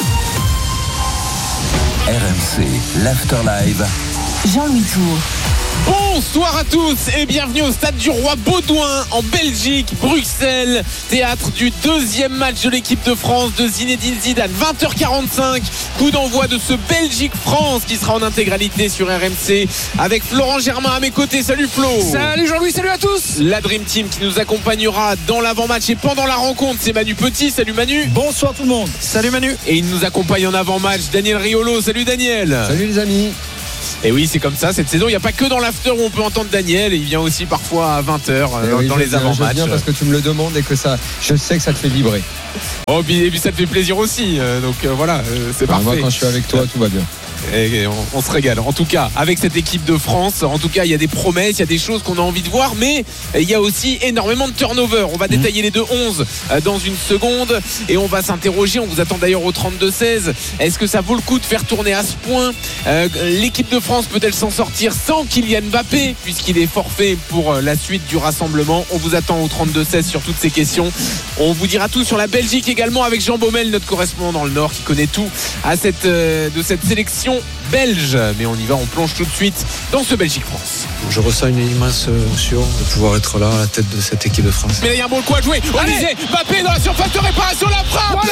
R M C, l'After Live. Jean-Louis Tour. Bonsoir à tous et bienvenue au Stade du Roi Baudouin en Belgique, Bruxelles, théâtre du deuxième match de l'équipe de France de Zinedine Zidane. vingt heures quarante-cinq, coup d'envoi de ce Belgique-France qui sera en intégralité sur R M C avec Florent Germain à mes côtés. Salut Flo. Salut Jean-Louis, salut à tous. La Dream Team qui nous accompagnera dans l'avant-match et pendant la rencontre, c'est Manu Petit. Salut Manu. Bonsoir tout le monde. Salut Manu. Et il nous accompagne en avant-match, Daniel Riolo. Salut Daniel. Salut les amis. Et oui, c'est comme ça cette saison. Il n'y a pas que dans l'after où on peut entendre Daniel. Il vient aussi parfois à vingt heures dans, oui, dans les viens, avant-matchs. Je viens parce que tu me le demandes et que ça, je sais que ça te fait vibrer. Oh, et puis ça te fait plaisir aussi. Donc euh, voilà, euh, c'est Alors parfait. Moi, quand je suis avec toi, tout va bien. Et on, on se régale. En tout cas, avec cette équipe de France, en tout cas, il y a des promesses, il y a des choses qu'on a envie de voir, mais il y a aussi énormément de turnover. On va détailler les deux onze dans une seconde et on va s'interroger. On vous attend d'ailleurs au trente-deux seize. Est-ce que ça vaut le coup de faire tourner à ce point euh, l'équipe de France peut-elle s'en sortir sans Kylian Mbappé puisqu'il est forfait pour la suite du rassemblement? On vous attend au trente-deux seize sur toutes ces questions. On vous dira tout sur la Belgique également avec Jean Baumel, notre correspondant dans le Nord qui connaît tout à cette, euh, de cette sélection belge. Mais on y va, on plonge tout de suite dans ce Belgique-France. Je ressens une immense émotion de pouvoir être là à la tête de cette équipe de France. Mais là, il y a un bon coup à jouer. Alizé, Mbappé dans la surface de réparation, la frappe. Voilà.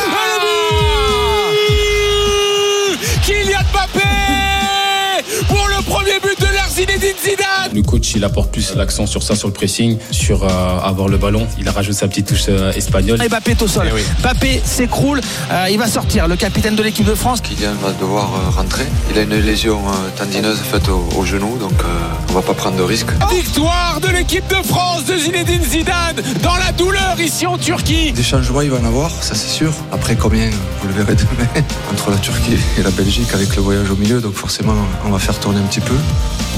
Kylian Mbappé pour le premier but de l'ère Zinedine Zidane. Le coach il apporte plus l'accent sur ça, sur le pressing, sur euh, avoir le ballon. Il a rajouté sa petite touche euh, espagnole. Et Mbappé est au sol. Eh oui. Mbappé s'écroule. Euh, il va sortir, le capitaine de l'équipe de France. Kylian va devoir euh, rentrer. Il a une lésion euh, tendineuse faite au, au genou, donc euh, on va pas prendre de risque. Victoire de l'équipe de France de Zinedine Zidane dans la douleur ici en Turquie. Des changements il va en avoir, ça c'est sûr. Après combien, vous le verrez demain, entre la Turquie et la Belgique avec le voyage au milieu, donc forcément on va faire tourner un petit peu.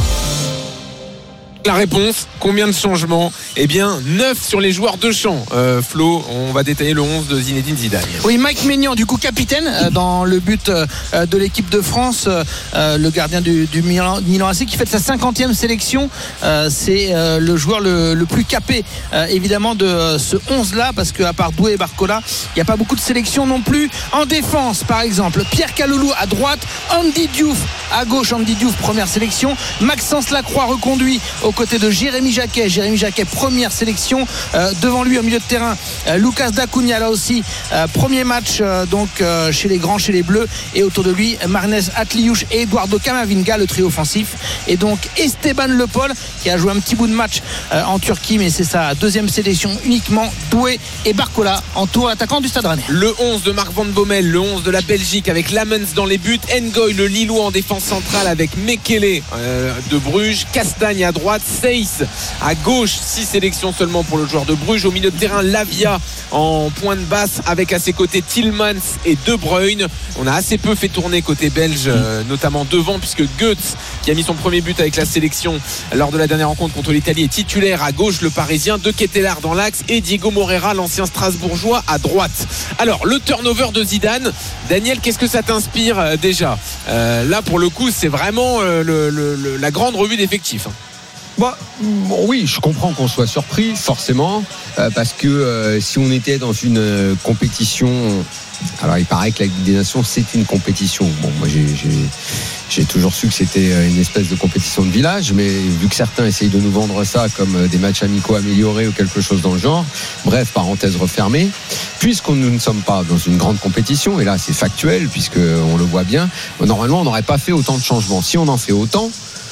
La réponse, combien de changements? Eh bien, neuf sur les joueurs de champ. Euh, Flo, on va détailler le onze de Zinedine Zidane. Oui, Mike Maignan, du coup capitaine euh, dans le but euh, de l'équipe de France, euh, le gardien du, du Milan, Milan A C qui fait sa cinquantième sélection. Euh, c'est euh, le joueur le, le plus capé, euh, évidemment, de euh, ce onze-là, parce qu'à part Doué et Barcola, il n'y a pas beaucoup de sélections non plus. En défense, par exemple, Pierre Kaloulou à droite, Andy Diouf à gauche, Andy Diouf, première sélection. Maxence Lacroix reconduit au côté de Jérémy Jacquet. Jérémy Jacquet, première sélection. Euh, devant lui, au milieu de terrain, euh, Lucas Dacunia, là aussi, euh, premier match euh, donc euh, chez les grands, chez les Bleus. Et autour de lui, Marnez Atliouche et Eduardo Camavinga, le trio offensif. Et donc Esteban Le Paul, qui a joué un petit bout de match euh, en Turquie, mais c'est sa deuxième sélection uniquement. Doué et Barcola en tour attaquant du Stade Rennais. Le onze de Marc Van Bommel, le onze de la Belgique avec Lamens dans les buts, Ngoy le Lillois en défense centrale avec Mekele euh, de Bruges, Castagne à droite, Seyss à gauche. Six sélections seulement pour le joueur de Bruges. Au milieu de terrain, Lavia en pointe basse avec à ses côtés Tillmans et De Bruyne. On a assez peu fait tourner côté belge, euh, notamment devant, puisque Goetz, qui a mis son premier but avec la sélection lors de la dernière rencontre contre l'Italie, est titulaire à gauche, le Parisien, De Ketelaere dans l'axe et Diego Moreira, l'ancien Strasbourgeois, à droite. Alors, le turnover de Zidane, Daniel, qu'est-ce que ça t'inspire euh, déjà euh, Là, pour le coup, c'est vraiment euh, le, le, le, la grande revue d'effectifs. Bah, bon, oui, je comprends qu'on soit surpris, forcément, euh, parce que euh, si on était dans une euh, compétition, alors il paraît que la Ligue des Nations c'est une compétition. Bon, moi j'ai, j'ai, j'ai toujours su que c'était une espèce de compétition de village, mais vu que certains essayent de nous vendre ça comme des matchs amicaux améliorés ou quelque chose dans le genre, bref, parenthèse refermée, puisqu'on nous ne sommes pas dans une grande compétition, et là c'est factuel, puisqu'on le voit bien, normalement on n'aurait pas fait autant de changements. Si on en fait autant,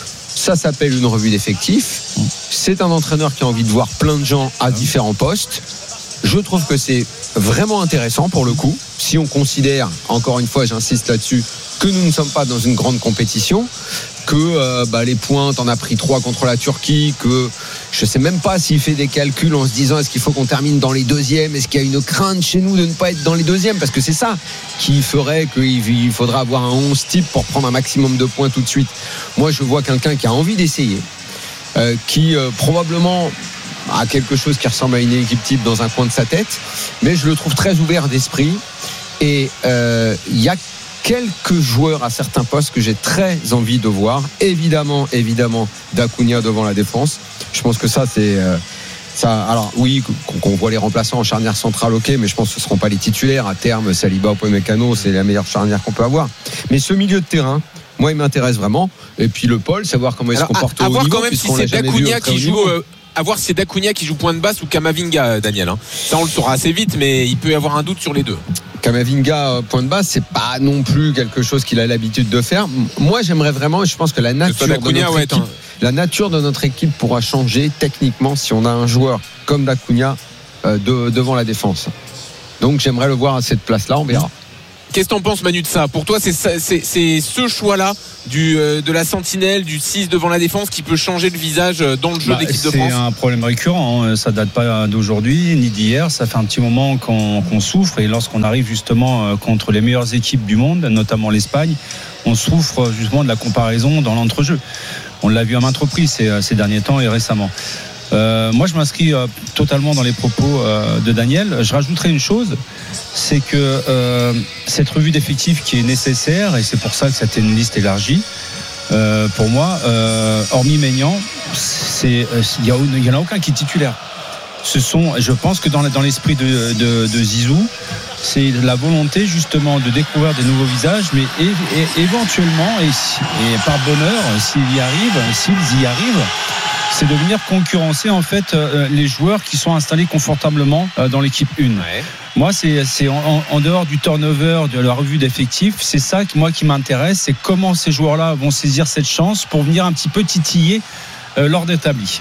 ça s'appelle une revue d'effectifs. C'est un entraîneur qui a envie de voir plein de gens à différents postes. Je trouve que c'est vraiment intéressant pour le coup. Si on considère, encore une fois, j'insiste là-dessus, que nous ne sommes pas dans une grande compétition, que euh, bah, les points, t'en as pris trois contre la Turquie, que je sais même pas s'il fait des calculs en se disant est-ce qu'il faut qu'on termine dans les deuxièmes, est-ce qu'il y a une crainte chez nous de ne pas être dans les deuxièmes, parce que c'est ça qui ferait qu'il faudra avoir un onze type pour prendre un maximum de points tout de suite. Moi je vois quelqu'un qui a envie d'essayer, euh, qui euh, probablement a quelque chose qui ressemble à une équipe type dans un coin de sa tête, mais je le trouve très ouvert d'esprit, et il euh, y a quelques joueurs à certains postes que j'ai très envie de voir. Évidemment, évidemment, Dacunia devant la défense. Je pense que ça, c'est euh, ça. Alors oui, qu'on voit les remplaçants en charnière centrale, ok, mais je pense que ce ne seront pas les titulaires à terme. Saliba, Upamecano, c'est la meilleure charnière qu'on peut avoir. Mais ce milieu de terrain, moi, il m'intéresse vraiment. Et puis le Paul, savoir comment il se comporte à, à au voir niveau. Quand même si c'est Dacunia qui joue. À voir si c'est Dacunia qui joue pointe basse ou Kamavinga, Daniel. Hein. Ça, on le saura assez vite, mais il peut y avoir un doute sur les deux. Kamavinga, pointe basse, c'est pas non plus quelque chose qu'il a l'habitude de faire. Moi, j'aimerais vraiment, je pense que la nature, Dacunia, de notre ouais, équipe, la nature de notre équipe pourra changer techniquement si on a un joueur comme Dacunia euh, de, devant la défense. Donc, j'aimerais le voir à cette place-là, on verra. Qu'est-ce que t'en penses, Manu, de ça? Pour toi, c'est, c'est, c'est ce choix-là du, euh, de la sentinelle, du six devant la défense qui peut changer le visage dans le jeu bah, de l'équipe de France? C'est un problème récurrent, hein. Ça date pas d'aujourd'hui ni d'hier. Ça fait un petit moment qu'on, qu'on souffre. Et lorsqu'on arrive justement contre les meilleures équipes du monde, notamment l'Espagne, on souffre justement de la comparaison dans l'entrejeu. On l'a vu à maintes reprises ces, ces derniers temps et récemment. Euh, moi, je m'inscris euh, totalement dans les propos euh, de Daniel. Je rajouterai une chose, c'est que euh, cette revue d'effectifs qui est nécessaire, et c'est pour ça que c'était une liste élargie, euh, pour moi, euh, hormis Maignan, il n'y en a aucun qui est titulaire. Ce sont, je pense que dans, dans l'esprit de, de, de Zizou, c'est la volonté justement de découvrir des nouveaux visages, mais é, é, éventuellement, et, et par bonheur, s'ils y arrivent, s'ils y arrivent, c'est de venir concurrencer en fait euh, les joueurs qui sont installés confortablement euh, dans l'équipe un. Ouais. Moi, c'est, c'est en, en dehors du turnover, de la revue d'effectifs, c'est ça que moi qui m'intéresse, c'est comment ces joueurs-là vont saisir cette chance pour venir un petit peu titiller euh, l'ordre établi.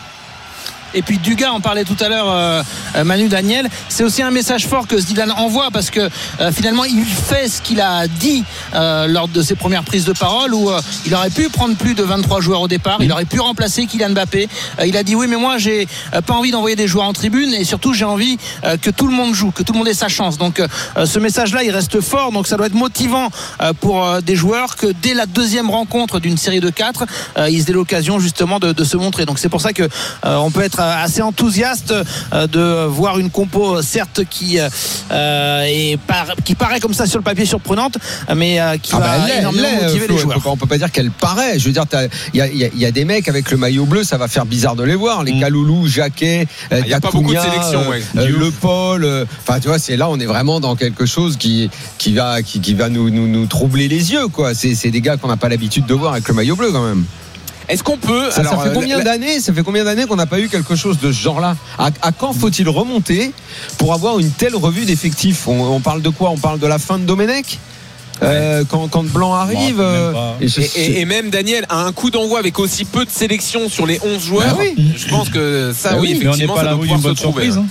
Et puis Dugas, on parlait tout à l'heure, euh, Manu, Daniel, c'est aussi un message fort que Zidane envoie parce que euh, finalement il fait ce qu'il a dit euh, lors de ses premières prises de parole où euh, il aurait pu prendre plus de vingt-trois joueurs au départ, il aurait pu remplacer Kylian Mbappé. Euh, il a dit oui, mais moi j'ai euh, pas envie d'envoyer des joueurs en tribune et surtout j'ai envie euh, que tout le monde joue, que tout le monde ait sa chance. Donc euh, ce message-là il reste fort, donc ça doit être motivant euh, pour euh, des joueurs que dès la deuxième rencontre d'une série de quatre, euh, ils aient l'occasion justement de, de se montrer. Donc c'est pour ça que euh, on peut être assez enthousiaste de voir une compo certes qui euh, est par, qui paraît comme ça sur le papier surprenante, mais euh, qui ah va bah, énormément l'est, motiver Flo, les joueurs. On peut pas dire qu'elle paraît. Je veux dire, il y a, y, a, y a des mecs avec le maillot bleu, ça va faire bizarre de les voir. Les mmh. Kaloulou, Jacquet, il euh, y a pas beaucoup de sélection. Ouais. Euh, le Paul. Enfin, euh, tu vois, c'est là, on est vraiment dans quelque chose qui qui va qui, qui va nous, nous nous troubler les yeux, quoi. C'est, c'est des gars qu'on n'a pas l'habitude de voir avec le maillot bleu, quand même. Est-ce qu'on peut ça, alors, ça fait combien la, d'années Ça fait combien d'années qu'on n'a pas eu quelque chose de ce genre-là? À, à quand faut-il remonter pour avoir une telle revue d'effectifs? on, on parle de quoi? On parle de la fin de Domenech? Euh, quand, quand Blanc arrive euh, et, et, et même Daniel a un coup d'envoi avec aussi peu de sélection sur les onze joueurs. Bah oui. Je pense que ça bah oui, oui effectivement ça doit pouvoir se trouver. Surprise, hein.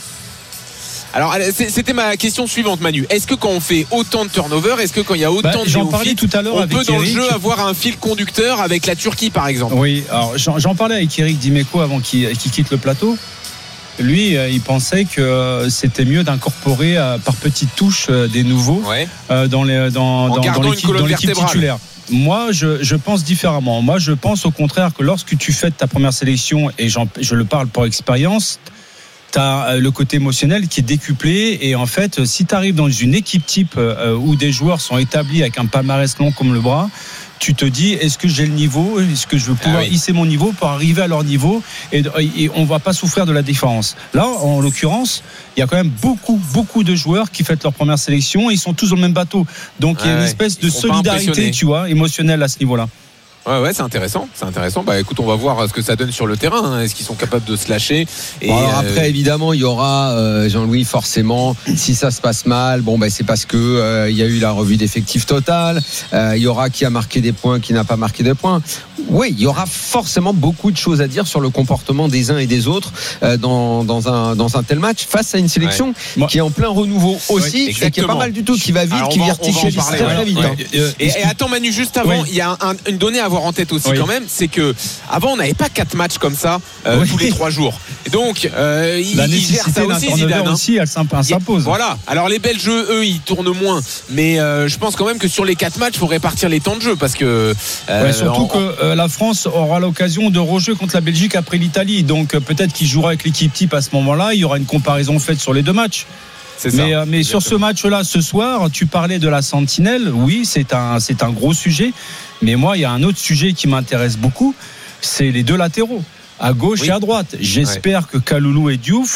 Alors c'était ma question suivante, Manu. Est-ce que quand on fait autant de turnover, est-ce que quand il y a autant bah, de néophytes, tout à l'heure on avec peut dans Eric. le jeu avoir un fil conducteur avec la Turquie par exemple? Oui, alors j'en, j'en parlais avec Eric Dimeco avant qu'il, qu'il quitte le plateau. Lui, il pensait que c'était mieux d'incorporer par petites touches des nouveaux ouais. dans, les, dans, dans, dans l'équipe, dans l'équipe titulaire. Moi, je, je pense différemment. Moi, je pense au contraire que lorsque tu fais ta première sélection, et j'en, je le parle pour expérience, tu as le côté émotionnel qui est décuplé. Et en fait, si tu arrives dans une équipe type où des joueurs sont établis avec un palmarès long comme le bras, tu te dis, est-ce que j'ai le niveau? Est-ce que je veux pouvoir ah oui. hisser mon niveau pour arriver à leur niveau? Et, et on ne va pas souffrir de la différence. Là, en l'occurrence, il y a quand même beaucoup, beaucoup de joueurs qui font leur première sélection et ils sont tous dans le même bateau. Donc, ah il y a une ouais. espèce de solidarité, tu vois, émotionnelle à ce niveau-là. Ouais, ouais, c'est intéressant, c'est intéressant. Bah, écoute, on va voir ce que ça donne sur le terrain. Hein. Est-ce qu'ils sont capables de se lâcher? Et bon, alors après, euh... évidemment, il y aura euh, Jean-Louis, forcément. Si ça se passe mal, bon, bah, c'est parce que euh, il y a eu la revue d'effectifs totale. Euh, il y aura qui a marqué des points, qui n'a pas marqué des points. Oui, il y aura forcément beaucoup de choses à dire sur le comportement des uns et des autres euh, dans, dans un dans un tel match face à une sélection ouais. Moi, qui est en plein renouveau aussi, oui, et qui est pas mal du tout, qui va vite, alors, qui vertigalise très très ouais. vite. Ouais. Hein. Euh, et, et attends, Manu, juste avant, il oui. y a un, une donnée à avoir en tête aussi oui. quand même, c'est que avant on n'avait pas quatre matchs comme ça euh, oui. tous les trois jours. Et donc euh, il, la il gère ça aussi, Zidane. Hein. Aussi, elle s'impose. Voilà. Alors les Belges, eux, ils tournent moins, mais euh, je pense quand même que sur les quatre matchs, il faut répartir les temps de jeu parce que euh, ouais, surtout en, que euh, la France aura l'occasion de rejouer contre la Belgique après l'Italie. Donc euh, peut-être qu'il jouera avec l'équipe type à ce moment-là. Il y aura une comparaison faite sur les deux matchs. C'est ça, mais, euh, mais sur ce match-là, ce soir, tu parlais de la sentinelle. Oui, c'est un, c'est un gros sujet. Mais moi, il y a un autre sujet qui m'intéresse beaucoup. C'est les deux latéraux, à gauche oui. et à droite. J'espère ouais. que Kaloulou et Diouf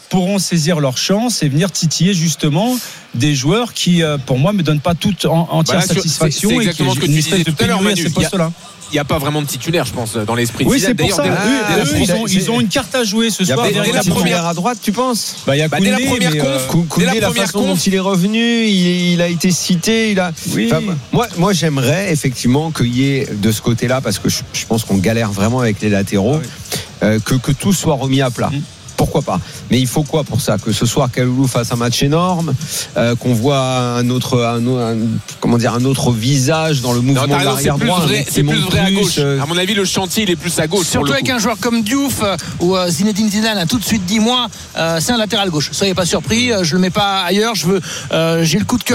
pourront saisir leur chance et venir titiller justement des joueurs qui, pour moi, me donnent pas toute en, entière bah là, satisfaction. C'est, c'est exactement et ce que tu disais tout à l'heure, Manu. Il n'y a pas vraiment de titulaire, je pense, dans l'esprit. Oui, c'est pour ça. Dès, ah, dès eux, ils, ont, ils ont une carte à jouer ce soir. Dès la première à droite, tu penses? Bah, il y a bah, Koundé, dès la première conf, Koundé, la, la façon conf. dont il est revenu, il, il a été cité. Il a. Oui. Enfin, moi, moi, j'aimerais effectivement qu'il y ait de ce côté-là, parce que je, je pense qu'on galère vraiment avec les latéraux, ah, oui. euh, que, que tout soit remis à plat. Mmh. Pourquoi pas? Mais il faut quoi pour ça? Que ce soir Kaloulou fasse un match énorme, euh, qu'on voit un autre, un, un, comment dire, un autre visage dans le mouvement non, de l'arrière droit. C'est plus vrai, c'est plus vrai à gauche. Euh... À mon avis, le chantier il est plus à gauche. Surtout avec un joueur comme Diouf, euh, où euh, Zinedine Zidane a tout de suite dit moi, euh, c'est un latéral gauche. Soyez pas surpris, euh, je le mets pas ailleurs. Je veux, euh, j'ai le coup de cœur